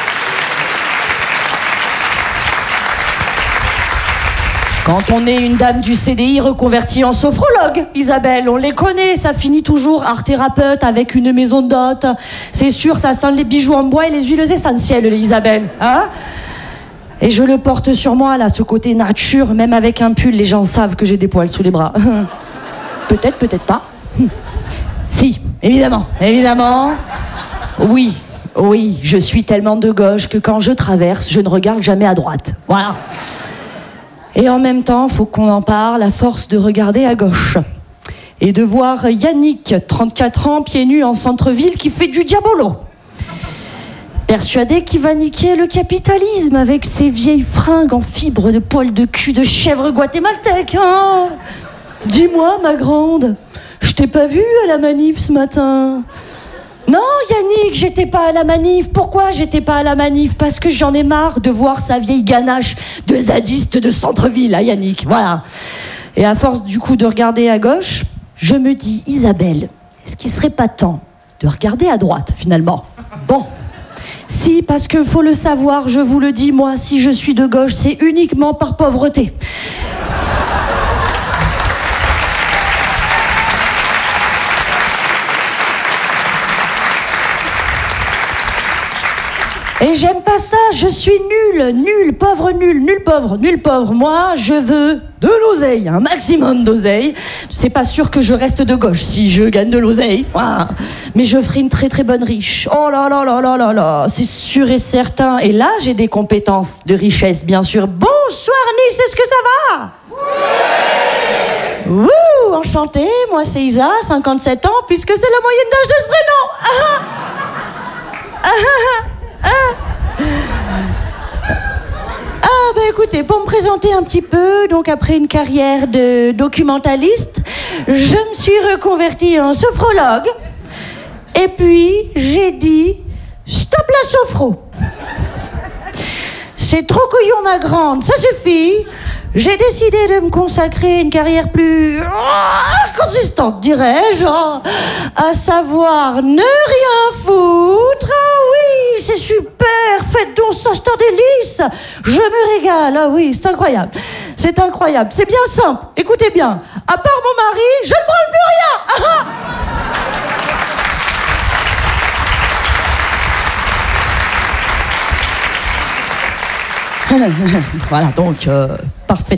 Quand on est une dame du C D I reconvertie en sophrologue, Isabelle, on les connaît, ça finit toujours art thérapeute avec une maison de dot. C'est sûr, ça sent les bijoux en bois et les huiles essentielles, Isabelle, hein? Et je le porte sur moi, là, ce côté nature, même avec un pull, les gens savent que j'ai des poils sous les bras. Peut-être, peut-être pas. Si, évidemment, évidemment. Oui, oui, je suis tellement de gauche que quand je traverse, je ne regarde jamais à droite. Voilà. Et en même temps, faut qu'on en parle, à force de regarder à gauche. Et de voir Yannick, trente-quatre ans, pieds nus en centre-ville, qui fait du diabolo. Persuadé qu'il va niquer le capitalisme avec ses vieilles fringues en fibre de poils de cul de chèvre guatémaltèque, hein? Dis-moi, ma grande, je t'ai pas vue à la manif ce matin. Non, Yannick, j'étais pas à la manif. Pourquoi j'étais pas à la manif? Parce que j'en ai marre de voir sa vieille ganache de zadiste de centre-ville, hein, Yannick, voilà. Et à force, du coup, de regarder à gauche, je me dis, Isabelle, est-ce qu'il serait pas temps de regarder à droite, finalement? Bon. Si, parce que faut le savoir, je vous le dis, moi, si je suis de gauche, c'est uniquement par pauvreté. Et j'aime pas ça, je suis nulle, nulle, pauvre, nulle, nulle, pauvre, nulle, pauvre. Moi, je veux de l'oseille, un maximum d'oseille. C'est pas sûr que je reste de gauche si je gagne de l'oseille. Voilà. Mais je ferai une très très bonne riche. Oh là là là là là là, c'est sûr et certain. Et là, j'ai des compétences de richesse, bien sûr. Bonsoir Nice, est-ce que ça va? Oui. Wouh, enchantée, moi c'est Isa, cinquante-sept ans, puisque c'est la moyenne d'âge de ce prénom. Ah ah ah. Ah. ah bah écoutez, pour me présenter un petit peu, donc après une carrière de documentaliste, je me suis reconvertie en sophrologue. Et puis j'ai dit stop la sophro. C'est trop couillon, ma grande, ça suffit. J'ai décidé de me consacrer à une carrière plus oh, consistante, dirais-je, hein, à savoir ne rien foutre. Ah oui, c'est super, faites donc ça, c'est un délice. Je me régale, ah oui, c'est incroyable. C'est incroyable, c'est bien simple, écoutez bien. À part mon mari, je ne branle plus rien. Ah, ah. Voilà, donc, euh,